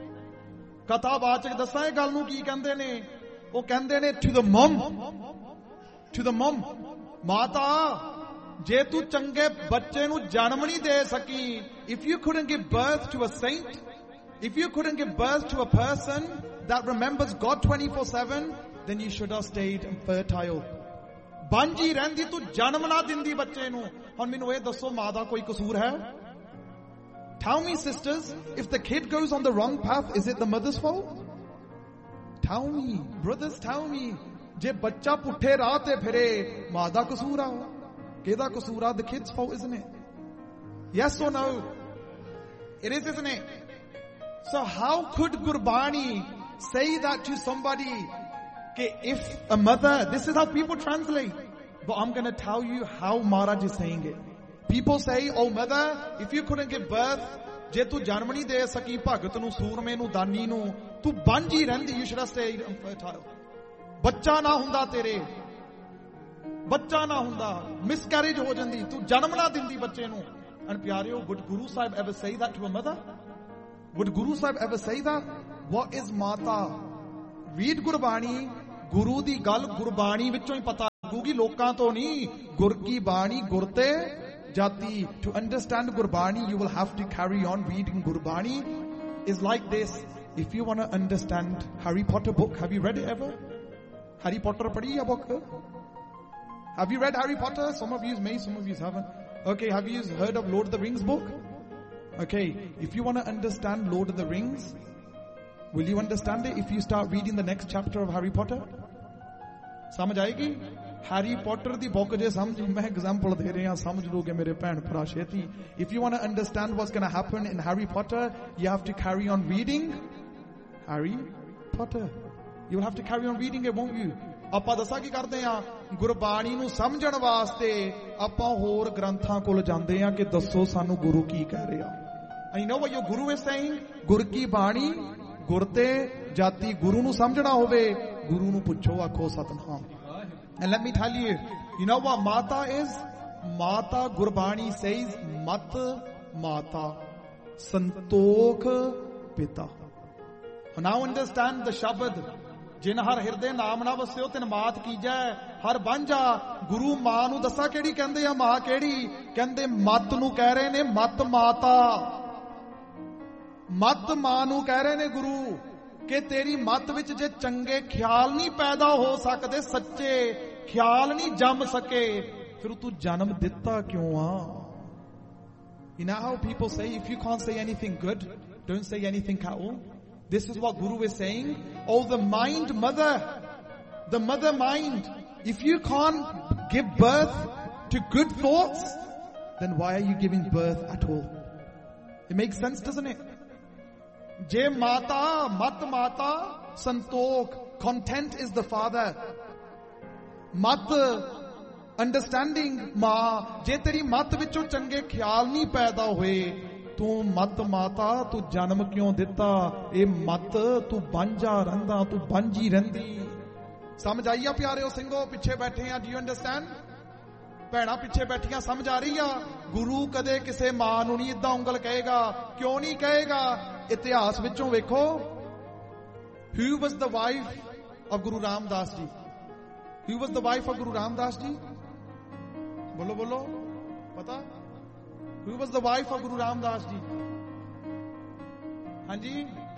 ਕਥਾਵਾਚਕ ਦੱਸਾਂ ਇਹ ਗੱਲ ਨੂੰ ਕੀ ਕਹਿੰਦੇ ਨੇ? ਉਹ ਕਹਿੰਦੇ ਨੇ to the mom, to the mom, ਮਾਤਾ ਜੇ ਤੂੰ ਚੰਗੇ ਬੱਚੇ ਨੂੰ ਜਨਮ ਨਹੀਂ ਦੇ ਸਕੀ, if you couldn't give birth to a saint, if you couldn't give birth to a person that remembers God twenty-four seven, then you should have stayed infertile. ਬਾਂਝੀ ਰਹਿੰਦੀ, ਤੂੰ ਜਨਮ ਨਾ ਦਿੰਦੀ ਬੱਚੇ ਨੂੰ। ਹੁਣ ਮੈਨੂੰ ਇਹ ਦੱਸੋ, ਮਾਂ ਦਾ ਕੋਈ ਕਸੂਰ ਹੈ? Tell me, sisters, if the kid goes on the wrong path, is it the mother's fault? Tell me, brothers, tell me. ਜੇ ਬੱਚਾ ਪੁੱਠੇ ਰਾਹ ਤੇ ਫਿਰੇ, ਮਾਂ ਦਾ ਕਸੂਰ ਆ? ਕਿਹਦਾ ਕਸੂਰ ਆ? The kid's fault, isn't it? Yes or no? It is, isn't it? So how could Gurbani say that to somebody? If a mother, this is how people translate, but I'm going to tell you how Maharaj is saying it. People say, oh mother, if you couldn't give birth, ਜੇ ਤੂੰ ਜਨਮ ਨਹੀਂ ਦੇ ਸਕੀ ਭਗਤ ਨੂੰ, ਸੂਰਮੇ ਨੂੰ, ਦਾਨੀ ਨੂੰ, ਤੂੰ ਬਾਂਝੀ ਰਹਿੰਦੀ, you should have stayed infertile. ਬੱਚਾ ਨਾ ਹੁੰਦਾ ਤੇਰੇ, ਬੱਚਾ ਨਾ ਹੁੰਦਾ, ਮਿਸਕੈਰੇਜ ਹੋ ਜਾਂਦੀ, ਤੂੰ ਜਨਮ ਨਾ ਦਿੰਦੀ ਬੱਚੇ ਨੂੰ। And ਪਿਆਰਿਓ, would Guru Sahib ever say that to a mother? Would Guru Sahib ever say that? What is Mata? Read Gurbani. ਗੁਰੂ ਦੀ ਗੱਲ ਗੁਰਬਾਣੀ ਵਿੱਚੋਂ ਹੀ ਪਤਾ ਲੱਗੂਗੀ, ਲੋਕਾਂ ਤੋਂ ਨਹੀਂ। ਗੁਰ ਕੀ ਬਾਣੀ ਗੁਰ ਤੇ ਜਾਤੀ। To understand Gurbani, you will have to carry on reading Gurbani. Is like this. If you want to understand Harry Potter book, have you read it ever? Harry Potter padhi hai book? Have you read Harry Potter? Some of you may, some of you haven't. Okay, have you heard of Lord of the Rings book? Okay, if you want to understand Lord of the Rings, will you understand it if you start reading the next chapter of Harry Potter? ਸਮਝ ਆਏਗੀ? Harry Potter ਦੀ book ਜੇ ਸਮਝ, ਮੈਂ example ਦੇ ਰਿਹਾ, ਸਮਝ ਲੋਗੇ ਮੇਰੇ ਭੈਣ ਭਰਾ ਛੇਤੀ। If you want to understand what's going to happen in Harry Potter, you have to carry on reading Harry Potter. You will have to carry on reading it, won't you? ਆਪਾਂ ਦੱਸਾਂ ਕੀ ਕਰਦੇ ਆ? ਗੁਰਬਾਣੀ ਨੂੰ ਸਮਝਣ ਵਾਸਤੇ ਆਪਾਂ ਹੋਰ ਗ੍ਰੰਥਾਂ ਕੋਲ ਜਾਂਦੇ ਆ ਕਿ ਦੱਸੋ ਸਾਨੂੰ ਗੁਰੂ ਕੀ ਕਹਿ ਰਿਹਾ। And you know what your guru is saying? ਗੁਰ ਕੀ ਬਾਣੀ ਗੁਰ ਤੇ ਜਾਤੀ। ਗੁਰੂ ਨੂੰ ਸਮਝਣਾ ਹੋਵੇ, ਗੁਰੂ ਨੂੰ ਪੁੱਛੋ, ਆਖੋ Satnam. And let me tell you, you know what Mata is? Mata, Gurbani says, Mat Mata, Santokh Pita. Now understand the Shabad. ਜਿਨ ਹਰ ਹਿਰਦੇ ਨਾਮ ਨਾ ਵਸਿਓ ਤਿਨ ਮਾਤ ਕੀਜੈ ਹਰ ਬਾਂਝਾ। ਗੁਰੂ ਮਾਂ ਨੂੰ ਦੱਸਾਂ ਕਿਹੜੀ ਕਹਿੰਦੇ ਆ? ਮਾਂ ਕਿਹੜੀ? ਕਹਿੰਦੇ ਮਤ ਨੂੰ ਕਹਿ ਰਹੇ ਨੇ, ਮਤ ਮਾਤਾ। ਮਤ ਮਾਂ ਨੂੰ ਕਹਿ ਰਹੇ ਨੇ ਗੁਰੂ ਕਿ ਤੇਰੀ ਮਤ ਵਿੱਚ ਜੇ ਚੰਗੇ ਖਿਆਲ ਨਹੀਂ ਪੈਦਾ ਹੋ ਸਕਦੇ, ਸੱਚੇ ਖਿਆਲ ਨਹੀਂ ਜੰਮ ਸਕੇ, ਫਿਰ ਤੂੰ ਜਨਮ ਦਿੱਤਾ ਕਿਉਂ ਆ? You know how people say, if you can't say anything good, don't say anything at all? This is what Guru is saying. Oh, the mind mother, the mother mind. If you can't give birth to good thoughts, then why are you giving birth at all? It makes sense, doesn't it? Je mata, mat mata, santokh. Content is the father. Mat, understanding ma. Je teri mat vichon change khayal nahi paida hoye, ਤੂੰ ਮਤ ਮਾਤਾ, ਤੂੰ ਜਨਮ ਕਿਉਂ ਦਿੱਤਾ? ਇਹ ਮਤ ਤੂੰ ਬਾਂਝਾ ਰਹਿੰਦਾ, ਤੂੰ ਬਾਂਝੀ ਰਹਿੰਦੀ। ਸਮਝ ਆਈ ਆ ਪਿਆਰਿਓ ਸਿੰਘੋ? ਪਿੱਛੇ ਬੈਠੇ ਆ, do you understand? ਭੈਣਾਂ ਪਿੱਛੇ ਬੈਠੀਆਂ, ਸਮਝ ਆ ਰਹੀ ਆ? ਗੁਰੂ ਕਦੇ ਕਿਸੇ ਮਾਂ ਨੂੰ ਨਹੀਂ ਇਦਾਂ ਉਂਗਲ ਕਹੇਗਾ। ਕਿਉਂ ਨਹੀਂ ਕਹੇਗਾ? ਇਤਿਹਾਸ ਵਿੱਚੋਂ ਵੇਖੋ, who was the wife of Guru Ramdas ji? Who was the wife of Guru Ramdas ji? ਬੋਲੋ ਬੋਲੋ, ਪਤਾ? Who was the wife of Guru Ramdas ji? ਹਾਂਜੀ,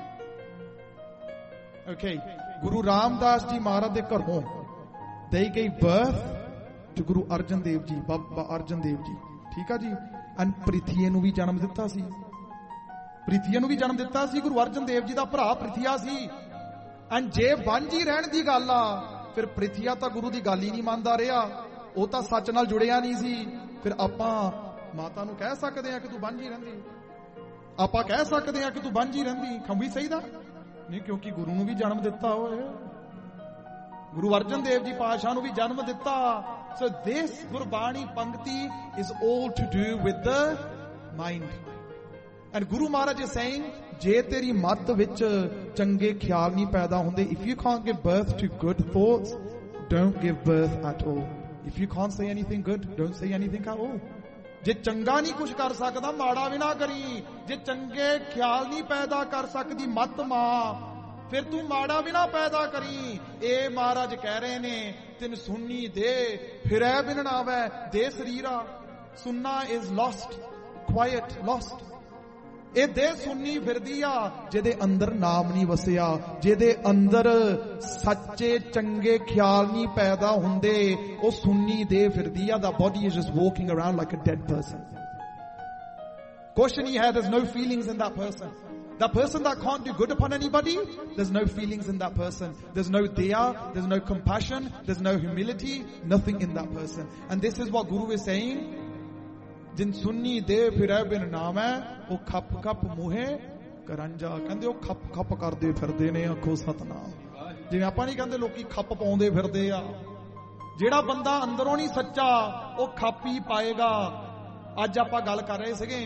okay. Guru Ramdas ji Maharaj ਦੇ ਘਰੋਂ they gave birth to Guru Arjan Dev ji, Baba Arjan Dev ji, ਠੀਕ ਆ ਜੀ। and Prithia ਨੂੰ ਵੀ ਜਨਮ ਦਿੱਤਾ ਸੀ। ਪ੍ਰਿਥੀਏ ਨੂੰ ਵੀ ਜਨਮ ਦਿੱਤਾ ਸੀ। ਗੁਰੂ ਅਰਜਨ ਦੇਵ ਜੀ ਦਾ ਭਰਾ ਪ੍ਰਿਥੀਆ ਸੀ। and ਜੇ ਬਾਂਝੀ ਰਹਿਣ ਦੀ ਗੱਲ ਆ, ਫਿਰ ਪ੍ਰਿਥੀਆ ਤਾਂ ਗੁਰੂ ਦੀ ਗੱਲ ਹੀ ਨਹੀਂ ਮੰਨਦਾ ਰਿਹਾ, ਉਹ ਤਾਂ ਸੱਚ ਨਾਲ ਜੁੜਿਆ ਨਹੀਂ ਸੀ। ਫਿਰ ਆਪਾਂ ਮਾਤਾ ਨੂੰ ਕਹਿ ਸਕਦੇ ਆ ਕਿ ਤੂੰ ਬਾਂਝੀ ਰਹਿੰਦੀ? ਆਪਾਂ ਕਹਿ ਸਕਦੇ ਆ ਕਿ ਤੂੰ ਬਾਂਝੀ ਰਹਿੰਦੀ? Can we say that? ਨਹੀਂ, ਕਿਉਂਕਿ ਗੁਰੂ ਨੂੰ ਵੀ ਜਨਮ ਦਿੱਤਾ ਹੋਏ। ਗੁਰੂ ਅਰਜਨ ਦੇਵ ਜੀ ਪਾਤਸ਼ਾਹ ਨੂੰ ਵੀ ਜਨਮ ਦਿੱਤਾ। So this ਗੁਰਬਾਣੀ ਪੰਕਤੀ is all to do with the mind. And Guru Maharaj is saying, ਜੇ ਤੇਰੀ ਮੱਤ ਵਿੱਚ ਚੰਗੇ ਖਿਆਲ ਨਹੀਂ ਪੈਦਾ ਹੁੰਦੇ, if you can't give birth to good thoughts, don't give birth at all. If you can't say anything good, don't say anything at all. ਜੇ ਚੰਗਾ ਨਹੀਂ ਕੁਝ ਕਰ ਸਕਦਾ, ਮਾੜਾ ਵੀ ਨਾ ਕਰੀ। ਜੇ ਚੰਗੇ ਖਿਆਲ ਨਹੀਂ ਪੈਦਾ ਕਰ ਸਕਦੀ ਮੱਤ ਮਾਂ, ਫਿਰ ਤੂੰ ਮਾੜਾ ਵੀ ਨਾ ਪੈਦਾ ਕਰੀ। ਇਹ ਮਹਾਰਾਜ ਕਹਿ ਰਹੇ ਨੇ, ਤਿਨ ਸੁਣਨੀ ਦੇ ਫਿਰੈ ਬਿਨ ਨਾਵੈ ਦੇ ਸਰੀਰਾ। ਸੁਣਨਾ ਇਜ਼ ਲੋਸਟ, ਕੁਆਇਟ ਲੋਸਟ। ਇਹ ਦੇ ਸੁਣਨੀ ਫਿਰਦੀ ਆ ਜਿਹਦੇ ਅੰਦਰ ਨਾਮ ਨਹੀਂ ਵਸਿਆ, ਜਿਹਦੇ ਅੰਦਰ ਸੱਚੇ ਚੰਗੇ ਖਿਆਲ ਨਹੀਂ ਪੈਦਾ ਹੁੰਦੇ, ਉਹ ਸੁਣਨੀ ਦੇ ਫਿਰਦੀ ਆ। ਦਾ body is just walking around like a dad person. ਕੁਛ ਨਹੀਂ ਹੈ, there's no feelings in that person. That person that can't do good upon anybody, there's no feelings in that person. There's no daya, there's no compassion, there's no humility, nothing in that person. And this is what Guru is saying. ਜਿਨ ਸੁਣਨੀ ਦੇ ਫਿਰੈ ਬਿਨ ਨਾਮ ਹੈ, ਉਹ ਖੱਪ ਖੱਪ ਮੂਹੇ ਕਰੰਜਾ। ਕਹਿੰਦੇ ਉਹ ਖੱਪ ਖੱਪ ਕਰਦੇ ਫਿਰਦੇ ਨੇ, ਆਖੋ ਸਤਨਾਮ। ਜਿਵੇਂ ਆਪਾਂ ਨਹੀਂ ਕਹਿੰਦੇ ਲੋਕੀ ਖੱਪ ਪਾਉਂਦੇ ਫਿਰਦੇ ਆ। ਜਿਹੜਾ ਬੰਦਾ ਅੰਦਰੋਂ ਨਹੀਂ ਸੱਚਾ, ਉਹ ਖੱਪ ਹੀ ਪਾਏਗਾ। ਅੱਜ ਆਪਾਂ ਗੱਲ ਕਰ ਰਹੇ ਸੀਗੇ,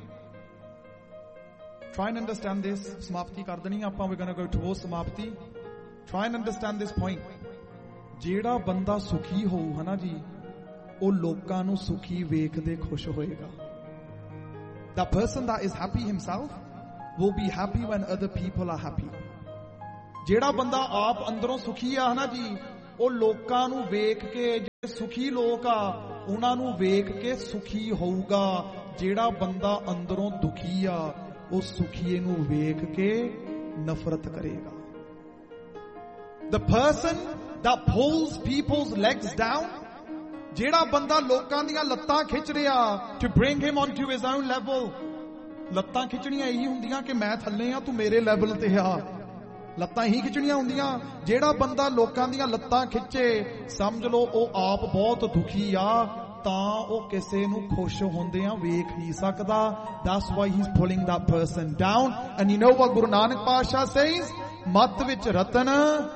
try and understand this. ਸਮਾਪਤੀ ਕਰ ਦੇਣੀ ਆਪਾਂ, we're going to go towards ਸਮਾਪਤੀ. Try and understand this point. ਜਿਹੜਾ ਬੰਦਾ ਸੁਖੀ ਹੋਊ ਹਨਾ ਜੀ, ਉਹ ਲੋਕਾਂ ਨੂੰ ਸੁਖੀ ਵੇਖਦੇ ਖੁਸ਼ ਹੋਏਗਾ। That person that is happy himself will be happy when other people are happy. ਜਿਹੜਾ ਬੰਦਾ ਆਪ ਅੰਦਰੋਂ ਸੁਖੀ ਆ ਹਨਾ ਜੀ, ਉਹ ਲੋਕਾਂ ਨੂੰ ਵੇਖ ਕੇ, ਜਿਹੜੇ ਸੁਖੀ ਲੋਕ ਆ ਉਹਨਾਂ ਨੂੰ ਵੇਖ ਕੇ ਸੁਖੀ ਹੋਊਗਾ। ਜਿਹੜਾ ਬੰਦਾ ਅੰਦਰੋਂ ਦੁਖੀ ਆ, ਉਹ ਸੁਖੀਏ ਨੂੰ ਵੇਖ ਕੇ ਨਫ਼ਰਤ ਕਰੇਗਾ। The person that pulls people's legs down, ਜਿਹੜਾ ਬੰਦਾ ਲੋਕਾਂ ਦੀਆਂ ਲੱਤਾਂ ਖਿੱਚ ਰਿਹਾ to bring him onto his own level. ਲੱਤਾਂ ਖਿੱਚਣੀਆਂ ਇਹੀ ਹੁੰਦੀਆਂ ਕਿ ਮੈਂ ਥੱਲੇ ਆ, ਤੂੰ ਮੇਰੇ ਲੈਵਲ ਤੇ ਆ। ਲੱਤਾਂ ਹੀ ਖਿੱਚਣੀਆਂ ਹੁੰਦੀਆਂ। ਜਿਹੜਾ ਬੰਦਾ ਲੋਕਾਂ ਦੀਆਂ ਲੱਤਾਂ ਖਿੱਚੇ, ਸਮਝ ਲਓ ਉਹ ਆਪ ਬਹੁਤ ਦੁਖੀ ਆ, ਤਾਂ ਉਹ ਕਿਸੇ ਨੂੰ ਖੁਸ਼ ਹੁੰਦਿਆਂ ਵੇਖ ਨਹੀਂ ਸਕਦਾ। That's why he's pulling that person down. And you know what Guru Nanak Pasha says? ਮੱਤ ਵਿੱਚ ਰਤਨ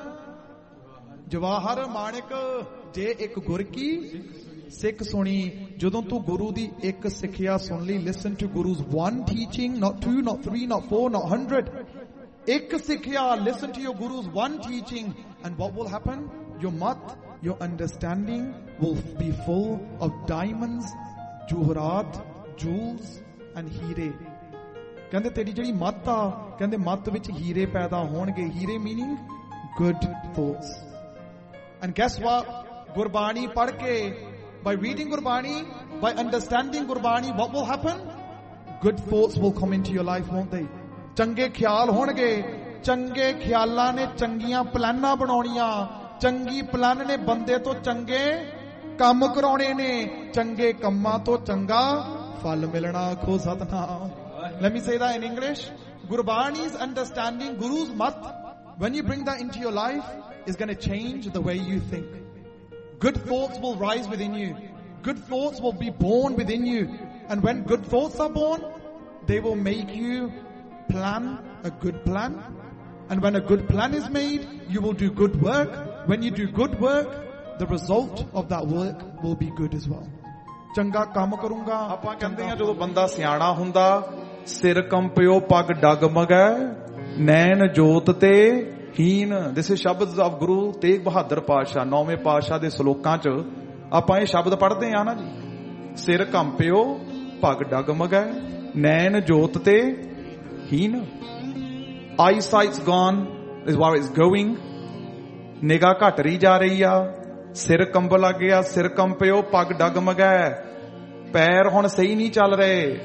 ਜਵਾਹਰ ਮਾਣਿਕ, ਜੇ ਇੱਕ ਗੁਰ ਕੀ ਸਿੱਖ ਸੁਣੀ। ਜਦੋਂ ਤੂੰ ਗੁਰੂ ਦੀ ਇੱਕ ਸਿੱਖਿਆ ਸੁਣ ਲਈ, listen to Guru's one teaching, not two, not three, not four, not hundred. ਇੱਕ ਸਿੱਖਿਆ, listen to your Guru's one teaching, and what will happen? Your mat, your understanding will be full of diamonds, juhrat, jewels and ਹੀਰੇ। ਕਹਿੰਦੇ ਤੇਰੀ ਜਿਹੜੀ ਮੱਤ ਆ, ਕਹਿੰਦੇ ਮੱਤ ਵਿੱਚ ਹੀਰੇ ਪੈਦਾ ਹੋਣਗੇ। ਹੀਰੇ meaning good thoughts. And guess what? Gurbani ਪੜ੍ਹ ਕੇ, by reading Gurbani, by understanding Gurbani, what will happen? Good thoughts will come into your life, won't they? ਚੰਗੇ ਖਿਆਲ ਹੋਣਗੇ। ਚੰਗੇ ਖਿਆਲਾਂ ਨੇ ਚੰਗੀਆਂ ਪਲਾਨਾਂ ਬਣਾਉਣੀਆਂ। ਚੰਗੀ ਪਲਾਨ ਨੇ ਬੰਦੇ ਤੋਂ ਚੰਗੇ ਕੰਮ ਕਰਾਉਣੇ ਨੇ। ਚੰਗੇ ਕੰਮਾਂ ਤੋਂ ਚੰਗਾ ਫਲ ਮਿਲਣਾ। ਆਖੋ Satnam. Let me say that in English. Gurbani's understanding, Guru's mat, when you bring that into your life, is going to change the way you think. Good thoughts will rise within you. Good thoughts will be born within you. And when good thoughts are born, they will make you plan a good plan. And when a good plan is made, you will do good work. When you do good work, the result of that work will be good as well. ਚੰਗਾ ਕੰਮ ਕਰੂੰਗਾ। ਆਪਾਂ ਕਹਿੰਦੇ ਆ ਜਦੋਂ ਬੰਦਾ ਸਿਆਣਾ ਹੁੰਦਾ, ਸਿਰ ਕੰਪਿਓ ਪੱਗ ਡਗਮਗੈ ਨੈਣ ਜੋਤ ਤੇ ਹੀਨ। ਦਿਸ ਇਜ਼ ਸ਼ਬਦ ਆਫ ਗੁਰੂ ਤੇਗ ਬਹਾਦਰ ਪਾਤਸ਼ਾਹ। ਨੌਵੇਂ ਪਾਤਸ਼ਾਹ ਦੇ ਸ਼ਲੋਕਾਂ 'ਚ ਆਪਾਂ ਇਹ ਸ਼ਬਦ ਪੜ੍ਹਦੇ ਆ ਨਾ ਜੀ, ਸਿਰ ਕੰਪਿਓ ਪੱਗ ਡਗਮਗੈ ਨੈਣ ਜੋਤ ਤੇ ਹੀਨ। ਆਈਸਾਈਟ's gone is where it's going. ਨਿਗਾਹ ਘਟ ਰਹੀ ਜਾ ਰਹੀ ਆ। ਸਿਰ ਕੰਬ ਲੱਗ ਗਿਆ, ਸਿਰ ਕੰਪਿਓ ਪੱਗ ਡਗਮਗੈ। ਪੈਰ ਹੁਣ ਸਹੀ ਨਹੀਂ ਚੱਲ ਰਹੇ,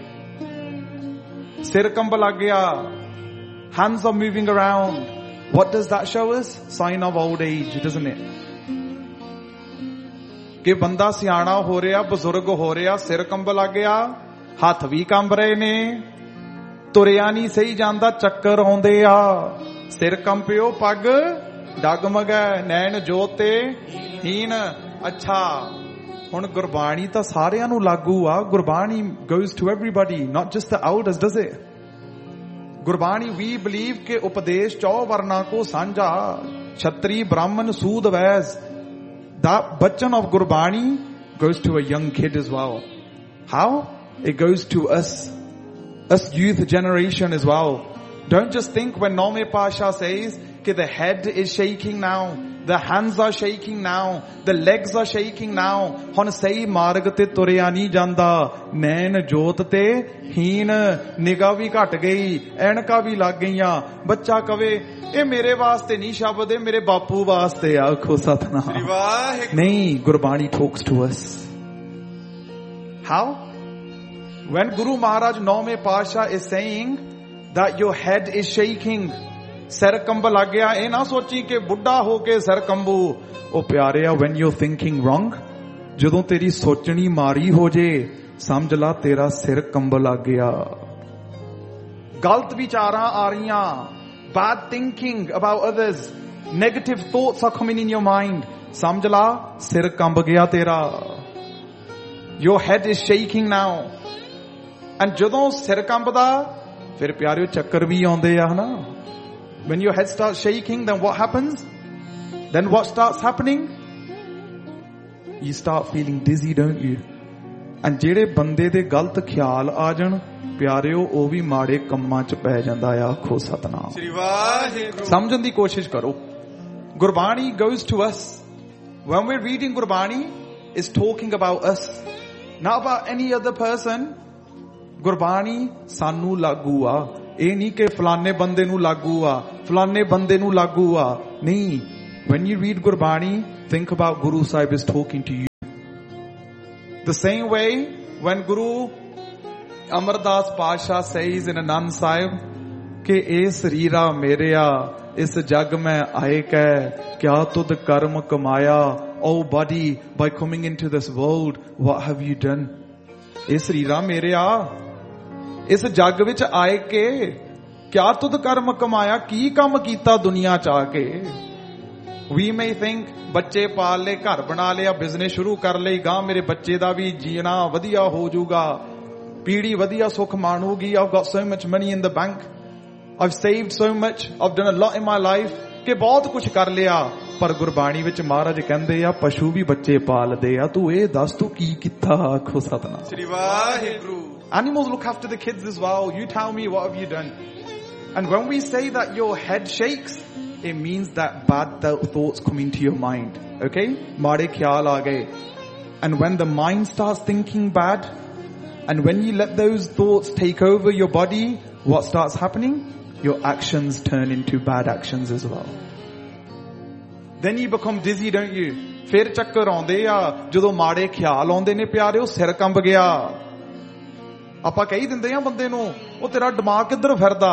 ਸਿਰ ਕੰਬ ਲੱਗ ਗਿਆ। Hands are moving around. What does that show us? Sign of old age, doesn't it? ਕਿ ਬੰਦਾ ਸਿਆਣਾ ਹੋ ਰਿਹਾ, ਬਜ਼ੁਰਗ ਹੋ ਰਿਹਾ, ਸਿਰ ਕੰਬ ਲੱਗ ਗਿਆ, ਹੱਥ ਵੀ ਕੰਬ ਰਹੇ ਨੇ, ਤੁਰਿਆ ਨਹੀਂ ਸਹੀ ਜਾਂਦਾ, ਚੱਕਰ ਆਉਂਦੇ ਆ। ਸਿਰ ਕੰਪਿਓ ਪੱਗ ਡਗਮਗੈ ਨੈਣ ਜੋਤ ਤੇ ਹੀਨ। ਅੱਛਾ, ਹੁਣ ਗੁਰਬਾਣੀ ਤਾਂ ਸਾਰਿਆਂ ਨੂੰ ਲਾਗੂ ਆ। Gurbani goes to everybody, not just the elders, does it? Gurbani we believe ਕਿ ਉਪਦੇਸ਼ ਚੌ ਵਰਨਾ ਕੋ ਸਾਂਝਾ। Kshatri, Brahman, Sood, Vais. That bachan of Gurbani goes to a young kid as well. How? It goes to us, us youth generation as well. Don't just think when Naume Pasha says that the head is shaking now, the hands are shaking now, the legs are shaking now. Hun sahi marg te turya nahi janda, nain jot te heen, nigaah vi ghat gayi, ਐਨਕਾਂ ਵੀ ਲੱਗ ਗਈਆਂ. ਬੱਚਾ ਕਵੇ ਇਹ ਮੇਰੇ ਵਾਸਤੇ ਨਹੀਂ ਸ਼ਬਦ, ਇਹ ਮੇਰੇ ਬਾਪੂ ਵਾਸਤੇ ਆ. ਆਖੋ ਸਤਨਾਮ. ਨਹੀਂ, Gurbani talks to us. How? When Guru Maharaj Naume Pasha is saying that your head is shaking, ਸਿਰ ਕੰਬ ਲੱਗ ਗਿਆ, ਇਹ ਨਾ ਸੋਚੀ ਕਿ ਬੁੱਢਾ ਹੋ ਕੇ ਸਿਰ ਕੰਬੂ. ਉਹ ਪਿਆਰਿਆ, when you're thinking wrong, ਜਦੋਂ ਤੇਰੀ ਸੋਚਣੀ ਮਾਰੀ ਹੋ ਜੇ, ਸਮਝ ਲਾ ਤੇਰਾ ਸਿਰ ਕੰਬ ਲੱਗ ਗਿਆ. ਗਲਤ ਵਿਚਾਰਾਂ ਆ ਰਹੀਆਂ, bad thinking about others, negative thoughts are coming in your mind, ਸਮਝ ਲਾ ਸਿਰ ਕੰਬ ਗਿਆ ਤੇਰਾ. Your head is shaking now. And ਜਦੋਂ ਸਿਰ ਕੰਬਦਾ, ਫਿਰ ਪਿਆਰਿਓ ਚੱਕਰ ਵੀ ਆਉਂਦੇ ਆ ਹਨਾ. When your head starts shaking, then what happens? Then what starts happening? You start feeling dizzy, don't you? And ਜਿਹੜੇ ਬੰਦੇ ਦੇ ਗਲਤ ਖਿਆਲ ਆ ਜਾਣ, ਪਿਆਰਿਓ ਉਹ ਵੀ ਮਾੜੇ ਕੰਮਾਂ 'ਚ ਪੈ ਜਾਂਦਾ ਆ. ਆਖੋ ਸਤਨਾਮ. ਸ੍ਰੀ ਵਾਹਿਗੁਰੂ. ਸਮਝਣ ਦੀ ਕੋਸ਼ਿਸ਼ ਕਰੋ. Gurbani goes to us. When we're reading Gurbani, it's talking about us, not about any other person. Gurbani ਸਾਨੂੰ ਲਾਗੂ ਆ. ਇਹ ਨਹੀਂ ਕਿ ਫਲਾਣੇ ਬੰਦੇ ਨੂੰ ਲਾਗੂ ਆ, ਫਲਾਣੇ ਬੰਦੇ ਨੂੰ ਲਾਗੂ ਆ. ਨਹੀਂ. When you read Gurbani, think about Guru Sahib is talking to you. The same way when Guru Amar Das Pasha says in Anand Sahib ਕਿ ਇਹ ਸਰੀਰਾ ਮੇਰਿਆ, ਇਸ ਜਗ ਮੈਂ ਆਏ ਕੈ, ਕਿਆ ਤੁਧ ਕਰਮ ਕਮਾਇਆ. Oh body, by coming into this world, what have you done? ਇਹ ਸਰੀਰਾ ਮੇਰਿਆ, ਇਸ ਜੱਗ ਵਿੱਚ ਆਏ ਕੇ ਕਿਆ ਤੁਧ ਕਰਮ ਕਮਾਇਆ, ਕੀ ਕੰਮ ਕੀਤਾ ਦੁਨੀਆ ਚ ਆ ਕੇ. We may think ਬੱਚੇ ਪਾਲ ਲਏ, ਘਰ ਬਣਾ ਲਿਆ, ਬਿਜ਼ਨਸ ਸ਼ੁਰੂ ਕਰ ਲਈ, ਗਾਂ ਮੇਰੇ ਬੱਚੇ ਦਾ ਵੀ ਜੀਣਾ ਵਧੀਆ ਹੋ ਜਾਊਗਾ, ਪੀੜੀ ਵਧੀਆ ਸੁੱਖ ਮਾਣੂਗੀ. I've got so much money in the bank, I've saved so much, I've done a lot in my life, ਕਿ ਬਹੁਤ ਕੁਝ ਕਰ ਲਿਆ. ਪਰ ਗੁਰਬਾਣੀ ਵਿੱਚ ਮਹਾਰਾਜ ਕਹਿੰਦੇ ਆ ਪਸ਼ੂ ਵੀ ਬੱਚੇ ਪਾਲਦੇ ਆ. ਤੂੰ ਇਹ ਦੱਸ ਤੂੰ ਕੀ ਕੀਤਾ. ਆਖੋ ਸਤਨਾਮ. ਸ੍ਰੀ Waheguru. Animals look after the kids as well. You tell me, what have you done? And when we say that your head shakes, it means that bad thoughts come into your mind. Okay? Maade khayal aa gaye. And when the mind starts thinking bad, and when you let those thoughts take over your body, what starts happening? Your actions turn into bad actions as well. Then you become dizzy, don't you? ਫਿਰ ਚੱਕਰ ਆਉਂਦੇ ਆ ਜਦੋਂ ਮਾੜੇ ਖਿਆਲ ਆਉਂਦੇ ਨੇ. ਪਿਆਰਿਓ, ਸਿਰ ਕੰਬ ਗਿਆ. ਆਪਾਂ ਕਹੀ ਦਿੰਦੇ ਆ ਬੰਦੇ ਨੂੰ, ਉਹ ਤੇਰਾ ਦਿਮਾਗ ਕਿੱਧਰ ਫਿਰਦਾ,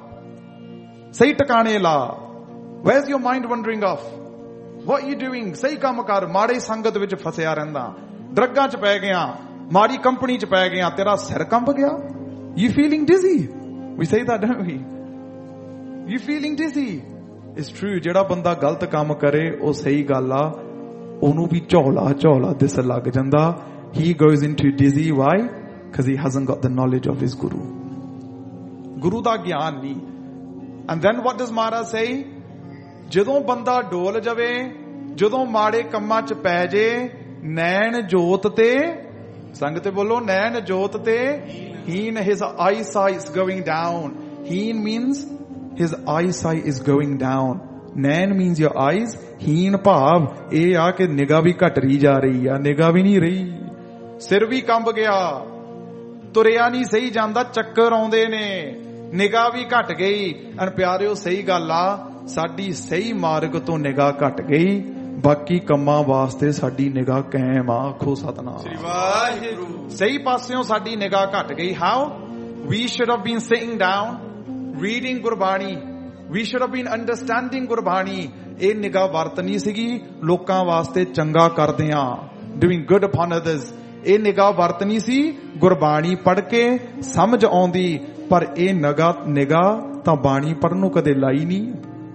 ਸਹੀ ਟਿਕਾਣੇ ਲਾ. Where's your mind wandering off? What are you doing? ਸਹੀ ਕੰਮ ਕਰ. ਮਾੜੀ ਸੰਗਤ ਵਿੱਚ ਫਸਿਆ ਰਹਿੰਦਾ, ਡਰੱਗਾਂ 'ਚ ਪੈ ਗਿਆ, ਮਾੜੀ ਕੰਪਨੀ 'ਚ ਪੈ ਗਿਆ, ਤੇਰਾ ਸਿਰ ਕੰਬ ਗਿਆ. You feeling dizzy? We say that, don't we? You feeling dizzy? It's true. ਜਿਹੜਾ ਬੰਦਾ ਗਲਤ ਕੰਮ ਕਰੇ ਉਹ ਸਹੀ ਗੱਲ ਆ, ਉਹਨੂੰ ਵੀ ਝੋਲਾ ਝੋਲਾ ਦਿਸ ਲੱਗ ਜਾਂਦਾ. He goes into dizzy. Why? Because he hasn't got the knowledge of his Guru. Guru ਦਾ ਗਿਆਨ ਨਹੀਂ. And then what does Maharaj say? ਜਦੋਂ ਬੰਦਾ ਡੋਲ ਜਾਵੇ, ਜਦੋਂ ਮਾੜੇ ਕੰਮਾਂ 'ਚ ਪੈ ਜੇ, ਨੈਣ ਜੋਤ ਤੇ, ਸੰਗਤ ਬੋਲੋ, ਨੈਣ ਜੋਤ ਤੇ ਹੀਨ. His eyesight is going down. Heen means his eyesight is going down. ਨੈਣ means your eyes. ਹੀਨ ਭਾਵ ਇਹ ਆ ਕਿ ਨਿਗਾਹ ਵੀ ਘਟ ਰਹੀ ਜਾ ਰਹੀ ਆ, ਨਿਗਾਹ ਵੀ ਨਹੀਂ ਰਹੀ. ਸਿਰ ਵੀ ਕੰਬ ਗਿਆ, ਤੁਰਿਆ ਨਹੀਂ ਸਹੀ ਜਾਂਦਾ, ਚੱਕਰ ਆਉਂਦੇ ਨੇ, ਨਿਗਾਹ ਵੀ ਘਟ ਗਈ. ਅਨ ਪਿਆਰਿਓ, ਸਹੀ ਗੱਲ ਆ, ਸਾਡੀ ਸਹੀ ਮਾਰਗ ਤੋਂ ਨਿਗਾਹ ਘਟ ਗਈ, ਬਾਕੀ ਕੰਮਾਂ ਵਾਸਤੇ ਸਾਡੀ ਨਿਗਾਹ ਕਾਇਮ ਆ. ਆਖੋ ਸਤਨਾਮ. ਸ੍ਰੀ ਵਾਹਿਗੁਰੂ. ਸਹੀ ਪਾਸਿਓਂ ਸਾਡੀ ਨਿਗਾਹ ਘਟ ਗਈ. How? We should have been sitting down, reading Gurbani. We should have been understanding Gurbani. ਇਹ ਨਿਗਾਹ ਵਰਤਨੀ ਸੀਗੀ ਲੋਕਾਂ ਵਾਸਤੇ ਚੰਗਾ ਕਰਦਿਆਂ, doing good upon others. ਇਹ ਨਿਗਾਹ ਵਰਤਨੀ ਸੀ ਗੁਰਬਾਣੀ ਪੜ੍ਹ ਕੇ ਸਮਝ ਆਉਂਦੀ. ਪਰ ਇਹ ਨਿਗਾਹ ਨਿਗਾਹ ਤਾਂ ਬਾਣੀ ਪੜ੍ਹਨ ਨੂੰ ਕਦੇ ਲਾਈ ਨਹੀਂ.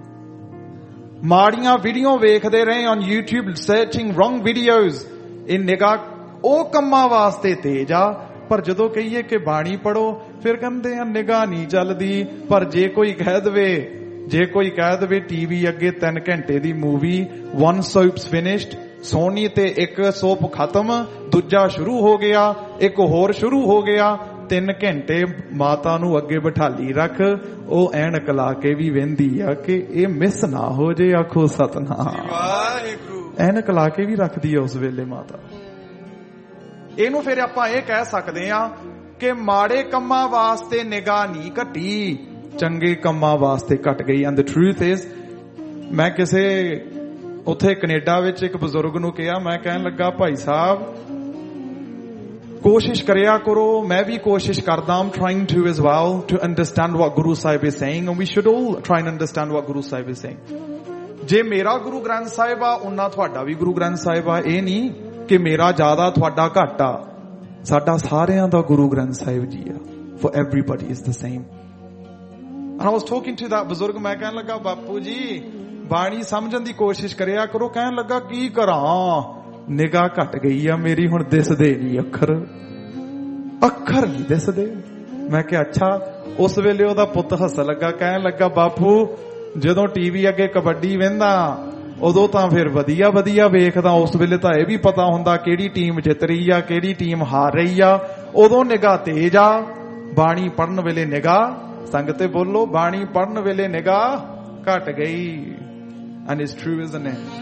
ਮਾੜੀਆਂ ਵੀਡੀਓ ਵੇਖਦੇ ਰਹੇ on YouTube, searching wrong videos. ਇਹ ਨਿਗਾਹ ਉਹ ਕੰਮਾਂ ਵਾਸਤੇ ਤੇਜ ਆ. ਪਰ ਜਦੋਂ ਕਹੀਏ ਕਿ ਬਾਣੀ ਪੜੋ, ਫਿਰ ਕਹਿੰਦੇ ਆ ਨਿਗਾਹ ਨਹੀਂ ਚੱਲਦੀ. ਪਰ ਜੇ ਕੋਈ ਕਹਿ ਦੇਵੇ ਜੇ ਕੋਈ ਕਹਿ ਦੇਵੇ ਟੀਵੀ ਅੱਗੇ ਤਿੰਨ ਘੰਟੇ ਦੀ movie, one soaps finished, Soni ਤੇ ਇੱਕ ਸੋਪ ਖਤਮ, ਦੂਜਾ ਸ਼ੁਰੂ ਹੋ ਗਿਆ, ਇੱਕ ਹੋਰ ਸ਼ੁਰੂ ਹੋ ਗਿਆ, ਤਿੰਨ ਘੰਟੇ ਮਾਤਾ ਨੂੰ ਅੱਗੇ ਬਿਠਾਲੀ ਰੱਖ, ਉਹ ਐਨਕ ਲਾ ਕੇ ਵੀ ਵਹਿੰਦੀ ਆ ਕਿ ਇਹ ਮਿਸ ਨਾ ਹੋ ਜੇ। ਆਖੋ ਸਤਨਾਮ। ਐਨਕ ਲਾ ਕੇ ਵੀ ਰੱਖਦੀ ਆ ਉਸ ਵੇਲੇ ਮਾਤਾ। ਇਹਨੂੰ ਫਿਰ ਆਪਾਂ ਇਹ ਕਹਿ ਸਕਦੇ ਆ ਕਿ ਮਾੜੇ ਕੰਮਾਂ ਵਾਸਤੇ ਨਿਗਾਹ ਨਹੀਂ ਘਟੀ, ਚੰਗੇ ਕੰਮਾਂ ਵਾਸਤੇ ਘਟ ਗਈ। ਐਂਡ ਦ ਟਰੂਥ ਇਜ਼, ਮੈਂ ਕਿਸੇ ਉੱਥੇ ਕੈਨੇਡਾ ਵਿੱਚ ਇੱਕ ਬਜ਼ੁਰਗ ਨੂੰ ਕਿਹਾ, ਮੈਂ ਕਹਿਣ ਲੱਗਾ ਭਾਈ ਸਾਹਿਬ ਕੋਸ਼ਿਸ਼ ਕਰਿਆ ਕਰੋ, ਮੈਂ ਵੀ ਕੋਸ਼ਿਸ਼ ਕਰਦਾ, I'm trying to as well to understand what Guru Sahib is saying, and we should all try and understand what Guru Sahib is saying. ਜੇ ਮੇਰਾ ਗੁਰੂ ਗ੍ਰੰਥ ਸਾਹਿਬ ਆ ਉਹਨਾਂ ਤੁਹਾਡਾ ਵੀ ਗੁਰੂ ਗ੍ਰੰਥ ਸਾਹਿਬ ਆ, ਇਹ ਨਹੀਂ ਕਿ ਮੇਰਾ ਜ਼ਿਆਦਾ ਤੁਹਾਡਾ ਘੱਟ ਆ, ਸਾਡਾ ਸਾਰਿਆਂ ਦਾ ਗੁਰੂ ਗ੍ਰੰਥ ਸਾਹਿਬ ਜੀ ਆ। For everybody is the same. And I was talking to that ਬਜ਼ੁਰਗ, ਮੈਂ ਕਹਿਣ ਲੱਗਾ ਬਾਪੂ ਜੀ ਬਾਣੀ ਸਮਝਣ ਦੀ ਕੋਸ਼ਿਸ਼ ਕਰਿਆ ਕਰੋ। ਕਹਿਣ ਲੱਗਾ ਕੀ ਕਰਾਂ, ਨਿਗਾਹ ਘਟ ਗਈ ਆ ਮੇਰੀ, ਹੁਣ ਦਿਸਦੇ ਨਹੀਂ ਅੱਖਰ, ਅੱਖਰ ਨਹੀਂ ਦਿਸਦੇ। ਮੈਂ ਕਿਹਾ ਅੱਛਾ। ਉਸ ਵੇਲੇ ਉਹਦਾ ਪੁੱਤ ਹੱਸਣ ਲੱਗਾ, ਕਹਿਣ ਲੱਗਾ ਬਾਪੂ ਜਦੋਂ ਟੀਵੀ ਅੱਗੇ ਕਬੱਡੀ ਵੇਂਦਾ ਉਦੋਂ ਤਾਂ ਫਿਰ ਵਧੀਆ ਵਧੀਆ ਵੇਖਦਾ, ਉਸ ਵੇਲੇ ਤਾਂ ਇਹ ਵੀ ਪਤਾ ਹੁੰਦਾ ਕਿਹੜੀ ਟੀਮ ਜਿੱਤ ਰਹੀ ਆ ਕਿਹੜੀ ਟੀਮ ਹਾਰ ਰਹੀ ਆ, ਉਦੋਂ ਨਿਗਾਹ ਤੇਜ਼ ਆ। ਬਾਣੀ ਪੜਨ ਵੇਲੇ ਨਿਗਾਹ, ਸੰਗਤੇ ਬੋਲੋ, ਬਾਣੀ ਪੜਨ ਵੇਲੇ ਨਿਗਾਹ ਘਟ ਗਈ। And it's true, isn't it?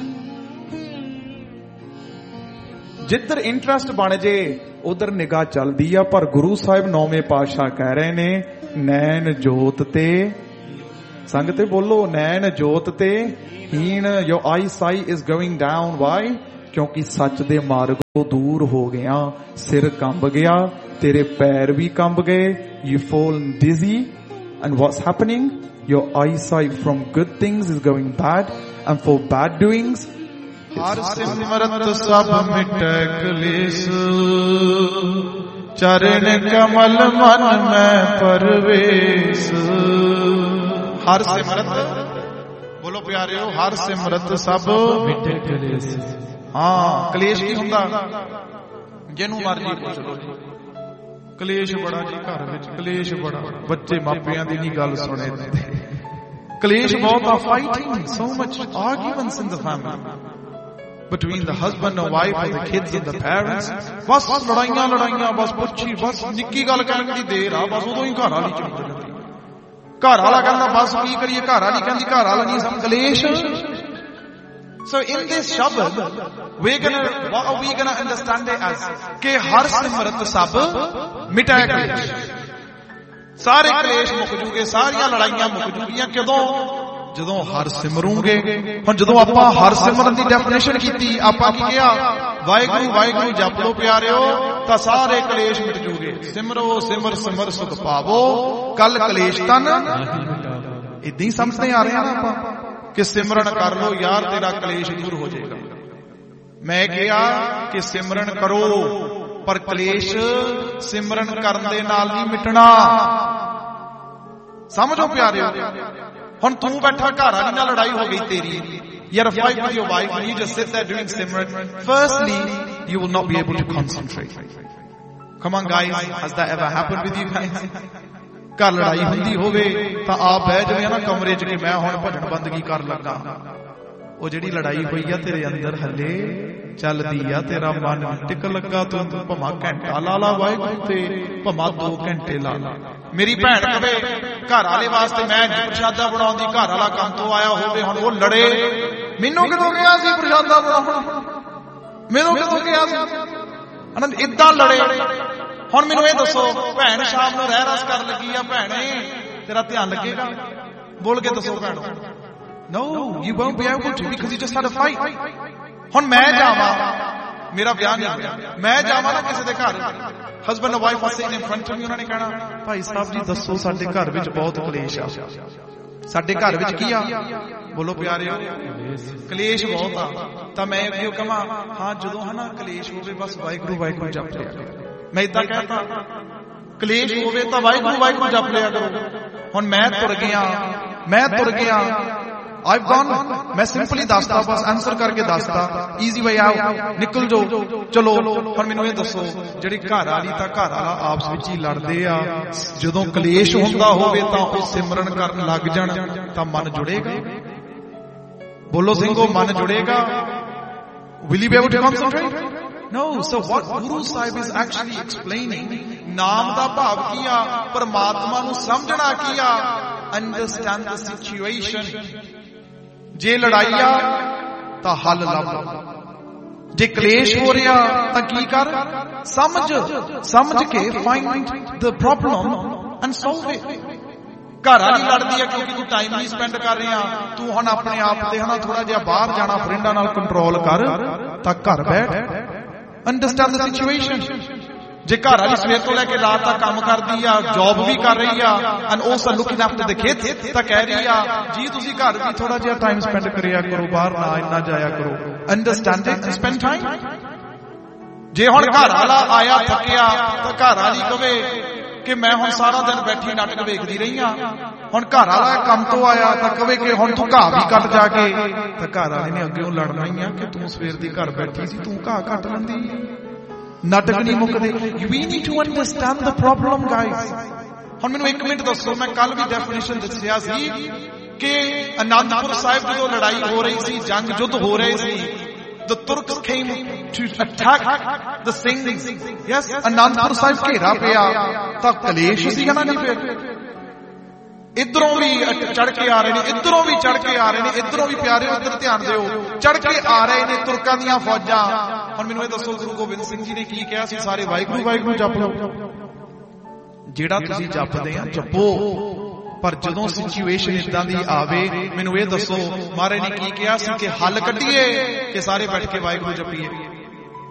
ਜਿੱਧਰ ਇੰਟਰਸਟ ਬਣ ਜੇ ਉਧਰ ਨਿਗਾਹ ਚੱਲਦੀ ਆ। ਪਰ ਗੁਰੂ ਸਾਹਿਬ ਨੌਵੇਂ ਪਾਤਸ਼ਾਹ ਕਹਿ ਰਹੇ ਨੇ ਨੈਣ ਜੋਤ ਤੇ, ਸੰਗਤੇ ਬੋਲੋ, ਨੈਣ ਜੋਤ ਤੇ ਹੀਣ। Your eyesight is going down. Why? ਕਿਉਂਕਿ ਸੱਚ ਦੇ ਮਾਰਗ ਤੋਂ ਦੂਰ ਹੋ ਗਿਆ, ਸਿਰ ਕੰਬ ਗਿਆ, ਤੇਰੇ ਪੈਰ ਵੀ ਕੰਬ ਗਏ। You fall dizzy, and what's happening? Your eyesight from good things is going bad, and for bad doings ਹਰ ਸਿਮਰਤ ਸਭ ਮਿਟੈ ਕਲੇਸ਼, ਚਰਨ ਕਮਲ ਮਨ ਮੈਂ ਪਰਵੇਸ਼। ਹਰ ਸਿਮਰਤ ਬੋਲੋ ਪਿਆਰਿਓ, ਹਰ ਸਿਮਰਤ ਸਭ ਮਿਟੈ ਕਲੇਸ਼। ਹਾਂ, ਕਲੇਸ਼ ਕੀ ਹੁੰਦਾ? ਜਿਹਨੂੰ ਮਰਜੀ ਪੁੱਛ ਲੋ ਜੀ, ਕਲੇਸ਼ ਬੜਾ ਜੀ ਘਰ ਵਿੱਚ, ਕਲੇਸ਼ ਬੜਾ। ਬੱਚੇ ਮਾਪਿਆਂ ਦੀ ਨਹੀਂ ਗੱਲ ਸੁਣੇ ਦਿੰਦੇ, ਕਲੇਸ਼ ਬਹੁਤ ਆ। Fighting, so much arguments in the family between the husband and wife and the kids and the parents. ਬਸ ਲੜਾਈਆਂ ਲੜਾਈਆਂ, ਬਸ ਪੁੱਛੀ, ਬਸ ਨਿੱਕੀ ਗੱਲ ਕਰਨ ਦੀ ਦੇਰ ਆ, ਬਸ ਉਦੋਂ ਹੀ ਘਰ ਵਾਲੀ ਚੁੱਪ ਜਾਂਦੀ। ਘਰ ਵਾਲਾ ਕਹਿੰਦਾ ਬਸ ਕੀ ਕਰੀਏ, ਘਰ ਵਾਲੀ ਕਹਿੰਦੀ ਘਰ ਵਾਲਾ ਨਹੀਂ ਸਮ ਕਲੇਸ਼। So in this Shabad, we're gonna, what are we gonna understand it as? ਕਿ ਹਰ ਸਿਮਰਤ ਸਭ ਮਿਟੈ ਕਲੇਸ਼। ਸਾਰੇ ਕਲੇਸ਼ ਮੁੱਕ ਜੂਗੇ, ਸਾਰੀਆਂ ਲੜਾਈਆਂ ਮੁੱਕ ਜੂਗੀਆਂ। ਕਦੋਂ? ਜਦੋਂ ਹਰ ਸਿਮਰੂਗੇ। ਹੁਣ ਜਦੋਂ ਆਪਾਂ ਹਰ ਸਿਮਰਨ ਦੀ ਡੈਫੀਨੇਸ਼ਨ ਕੀਤੀ, ਆਪਾਂ ਕੀ ਕਿਹਾ? ਵਾਹਿਗੁਰੂ ਵਾਹਿਗੁਰੂ ਜਪ ਲੋ ਪਿਆਰਿਓ, ਤਾਂ ਸਾਰੇ ਕਲੇਸ਼ ਮਿਟ ਜੂਗੇ। ਸਿਮਰੋ ਸਿਮਰ ਸਿਮਰ ਸੁਖ ਪਾਵੋ, ਕੱਲ ਕਲੇਸ਼ ਤਨ। ਇਦਾਂ ਹੀ ਸਮਝਦੇ ਆ ਰਹੇ ਹਾਂ ਆਪਾਂ ਕਿ ਸਿਮਰਨ ਕਰ ਲੋ ਯਾਰ, ਤੇਰਾ ਕਲੇਸ਼ ਦੂਰ ਹੋ ਜਾਏਗਾ। ਮੈਂ ਕਿਹਾ ਕਿ ਸਿਮਰਨ ਕਰੋ, ਪਰ ਕਲੇਸ਼ ਸਿਮਰਨ ਕਰਨ ਦੇ ਨਾਲ ਨਹੀਂ ਮਿਟਣਾ। ਸਮਝੋ ਪਿਆਰਿਓ। ਹੁਣ ਤੂੰ ਬੈਠਾ, ਘਰ ਵਾਲੀ ਨਾਲ ਲੜਾਈ ਹੋ ਗਈ ਤੇਰੀ, ਯਾਰ fight with your wife and you just sit there doing simran. Firstly, you will not be able to concentrate. Come on guys, has that ever happened with you guys? ਘਰ ਲੜਾਈ ਹੁੰਦੀ ਹੋਵੇ ਤਾਂ ਆਪ ਬਹਿ ਜਾਵੇ ਨਾ ਕਮਰੇ 'ਚ ਕਿ ਮੈਂ ਹੁਣ ਭਜਨ ਬੰਦਗੀ ਕਰ ਲੱਗਾ। ਉਹ ਜਿਹੜੀ ਲੜਾਈ ਹੋਈ ਆ ਤੇਰੇ ਅੰਦਰ ਹੱਲੇ ਚੱਲਦੀ ਆ, ਤੇਰਾ ਮਨ ਟਿਕ ਲੱਗਾ, ਤੂੰ ਭਮਾ ਘੰਟਾ ਲਾ ਲਾ ਵਾਹਿਗੁਰੂ ਤੇ, ਭਮਾ ਦੋ ਘੰਟੇ ਲਾ ਲਾ। ਮੇਰੀ ਭੈਣ ਕਵੇ ਘਰ ਵਾਲੇ ਵਾਸਤੇ ਮੈਂ ਨਹੀਂ ਪ੍ਰਸ਼ਾਦਾ ਬਣਾਉਂਦੀ, ਘਰ ਵਾਲਾ ਕੰਮ ਤੋਂ ਆਇਆ ਹੋਵੇ, ਹੁਣ ਉਹ ਲੜੇ, ਮੈਨੂੰ ਕਿਦੋਂ ਕਿਹਾ ਸੀ ਪ੍ਰਸ਼ਾਦਾ ਬਣਾਉਣਾ, ਮੈਨੂੰ ਕਿਦੋਂ ਕਿਹਾ ਸੀ? ਅਨੰਦ ਏਦਾਂ ਲੜੇ। ਹੁਣ ਮੈਨੂੰ ਇਹ ਦੱਸੋ, ਭੈਣ ਸ਼ਾਮ ਨੂੰ ਰਹਿ ਰਸ ਕਰਨ ਲੱਗੀ ਆ, ਭੈਣੇ ਤੇਰਾ ਧਿਆਨ ਲੱਗੇਗਾ? ਬੋਲ ਕੇ ਦੱਸੋ ਭੈਣ। No, you won't be able to because you just had a fight. ਹੁਣ ਮੈਂ ਜਾਵਾਂ, ਮੇਰਾ ਵਿਆਹ ਨਹੀਂ ਹੋਇਆ, ਮੈਂ ਜਾਵਾਂ ਨਾ ਕਿਸੇ ਦੇ ਘਰ, husband and wife staying in front of ਮੀ, ਉਹਨਾਂ ਨੇ ਕਹਿਣਾ ਭਾਈ ਸਾਹਿਬ ਜੀ ਦੱਸੋ ਸਾਡੇ ਘਰ ਵਿੱਚ ਬਹੁਤ ਕਲੇਸ਼ ਆ। ਸਾਡੇ ਘਰ ਵਿੱਚ ਕੀ ਆ? ਬੋਲੋ ਪਿਆਰਿਓ, ਕਲੇਸ਼ ਬਹੁਤ ਆ। ਤਾਂ ਮੈਂ ਕਿਉਂ ਕਹਾਂ? ਹਾਂ, ਜਦੋਂ ਹਨਾ ਕਲੇਸ਼ ਹੋਵੇ ਬਸ ਵਾਹਿਗੁਰੂ ਵਾਹਿਗੁਰੂ ਜਪ ਲਿਆ ਕਰੋ। ਮੈਂ ਇਦਾਂ ਕਹਿਤਾ, ਕਲੇਸ਼ ਹੋਵੇ ਤਾਂ ਵਾਹਿਗੁਰੂ ਵਾਹਿਗੁਰੂ ਜਪ ਲਿਆ ਕਰੋ। ਹੁਣ ਮੈਂ ਤੁਰ ਗਿਆ, ਮੈਂ ਤੁਰ ਗਿਆ I've gone, मैं ਸਿੰਪਲੀ ਦੱਸਦਾ, ਬਸ ਆਨਸਰ ਕਰਕੇ ਦੱਸਦਾ, ਈਜ਼ੀ ਵੇ ਆਊਟ, ਨਿਕਲ ਜਾਓ। ਚਲੋ ਹੁਣ ਮੈਨੂੰ ਇਹ ਦੱਸੋ, ਜਿਹੜੀ ਘਰ ਵਾਲੀ ਤਾਂ ਘਰ ਵਾਲਾ ਆਪਸ ਵਿੱਚ ਹੀ ਲੜਦੇ ਆ, ਜਦੋਂ ਕਲੇਸ਼ ਹੁੰਦਾ ਹੋਵੇ ਤਾਂ ਉਹ ਸਿਮਰਨ ਕਰਨ ਲੱਗ ਜਾਣ ਤਾਂ ਮਨ ਜੁੜੇਗਾ? ਬੋਲੋ ਸਿੰਘੋ, ਮਨ ਜੁੜੇਗਾ? Will you be able to concentrate? No. So what Guru Sahib is actually explaining, ਨਾਮ ਦਾ ਭਾਵ ਕੀ ਆ? ਪਰਮਾਤਮਾ ਨੂੰ ਸਮਝਣਾ ਕੀ ਆ? Understand the situation. ਜੇ ਲੜਾਈ ਆ ਤਾਂ ਹੱਲ ਲੱਭ, ਜੇ ਕਲੇਸ਼ ਹੋ ਰਿਹਾ ਤਾਂ ਕੀ ਕਰ? ਸਮਝ, ਸਮਝ ਕੇ find the problem and solve it. ਘਰ ਵਾਲੀ ਲੜਦੀ ਆ ਕਿਉਂਕਿ ਤੂੰ ਟਾਈਮ ਨਹੀਂ ਸਪੈਂਡ ਕਰ ਰਿਹਾ, ਤੂੰ ਹੁਣ ਆਪਣੇ ਆਪ ਤੇ ਹਨਾ ਥੋੜਾ ਜਿਹਾ ਬਾਹਰ ਜਾਣਾ, ਫਰੈਂਡਾਂ ਨਾਲ ਕੰਟਰੋਲ ਕਰ, ਤਾਂ ਘਰ ਬੈਠ, ਅੰਡਰਸਟੈਂਡ ਦ ਸਿਚੁਏਸ਼ਨ। ਜੇ ਘਰ ਵਾਲੀ ਸਵੇਰ ਤੋਂ ਲੈ ਕੇ ਰਾਤ ਤੱਕ ਕੰਮ ਕਰਦੀ ਆ, ਜੌਬ ਵੀ ਕਰ ਰਹੀ ਆ, and also looking after the kids, ਤਾਂ ਕਹਿ ਰਹੀ ਆ ਜੀ ਤੁਸੀਂ ਘਰ ਵੀ ਥੋੜਾ ਜਿਹਾ ਟਾਈਮ ਸਪੈਂਡ ਕਰਿਆ ਕਰੋ, ਬਾਹਰ ਨਾ ਇੰਨਾ ਜਾਇਆ ਕਰੋ। Understand it, spend time. ਜੇ ਹੁਣ ਘਰ ਵਾਲਾ ਆਇਆ ਥੱਕਿਆ ਤਾਂ ਘਰ ਵਾਲੀ ਕਵੇ ਕਿ ਮੈਂ ਹੁਣ ਸਾਰਾ ਦਿਨ ਬੈਠੀ ਨਾਟਕ ਵੇਖਦੀ ਰਹੀ ਆ, ਹੁਣ ਘਰ ਵਾਲਾ ਕੰਮ ਤੋਂ ਆਇਆ ਤਾਂ ਕਵੇ ਕਿ ਹੁਣ ਤੂੰ ਘਾਹ ਵੀ ਕੱਟ ਜਾ ਕੇ, ਤਾਂ ਘਰ ਵਾਲੇ ਨੇ ਅੱਗੇੋਂ ਲੜਨਾ ਹੀ ਆ ਕਿ ਤੂੰ ਸਵੇਰ ਦੀ ਘਰ ਬੈਠੀ ਸੀ, ਤੂੰ ਘਾਹ ਕੱਟ ਲੈਂਦੀ। ਨਾਟਕ ਨਹੀਂ ਮੁੱਕਦੇ। We need to understand the problem, guys. ਹੁਣ ਮੈਨੂੰ ਇੱਕ ਮਿੰਟ ਦੱਸੋ, ਮੈਂ ਕੱਲ ਵੀ ਡੈਫੀਨੇਸ਼ਨ ਦੱਸਿਆ ਸੀ ਕਿ ਅਨੰਦਪੁਰ ਸਾਹਿਬ ਜਦੋਂ ਲੜਾਈ ਹੋ ਰਹੀ ਸੀ, ਜੰਗ ਯੁੱਧ ਹੋ ਰਹੇ ਸੀ, the Turks came to attack the Singhs. Yes, Anandpur Sahib ਘੇਰਾ ਪਿਆ ਤਾਂ ਕਲੇਸ਼ ਸੀ ਨਾ ਨਹੀਂ? ਫਿਰ ਇਧਰੋਂ ਵੀ ਚੜ ਕੇ ਆ ਰਹੇ ਨੇ, ਇਧਰੋਂ ਵੀ ਚੜ ਕੇ ਆ ਰਹੇ ਨੇ, ਇਧਰੋਂ ਵੀ ਪਿਆਰਿਓ ਇੱਧਰ ਧਿਆਨ ਦਿਓ, ਚੜ ਕੇ ਆ ਰਹੇ ਨੇ ਤੁਰਕਾਂ ਦੀਆਂ ਫੌਜਾਂ। ਹੁਣ ਮੈਨੂੰ ਇਹ ਦੱਸੋ, ਗੁਰੂ ਗੋਬਿੰਦ ਸਿੰਘ ਜੀ ਨੇ ਕੀ ਕਿਹਾ ਸੀ? ਸਾਰੇ ਵਾਹਿਗੁਰੂ ਵਾਹਿਗੁਰੂ ਜਪ ਲਓ। ਜਿਹੜਾ ਤੁਸੀਂ ਜਪਦੇ ਆ ਜਪੋ, ਪਰ ਜਦੋਂ ਸਿਚੁਏਸ਼ਨ ਇਦਾਂ ਦੀ ਆਵੇ, ਮੈਨੂੰ ਇਹ ਦੱਸੋ ਮਹਾਰਾਜ ਨੇ ਕੀ ਕਿਹਾ ਸੀ ਕਿ ਹੱਲ ਕੱਢੀਏ ਕਿ ਸਾਰੇ ਬੈਠ ਕੇ ਵਾਹਿਗੁਰੂ ਜਪੀਏ?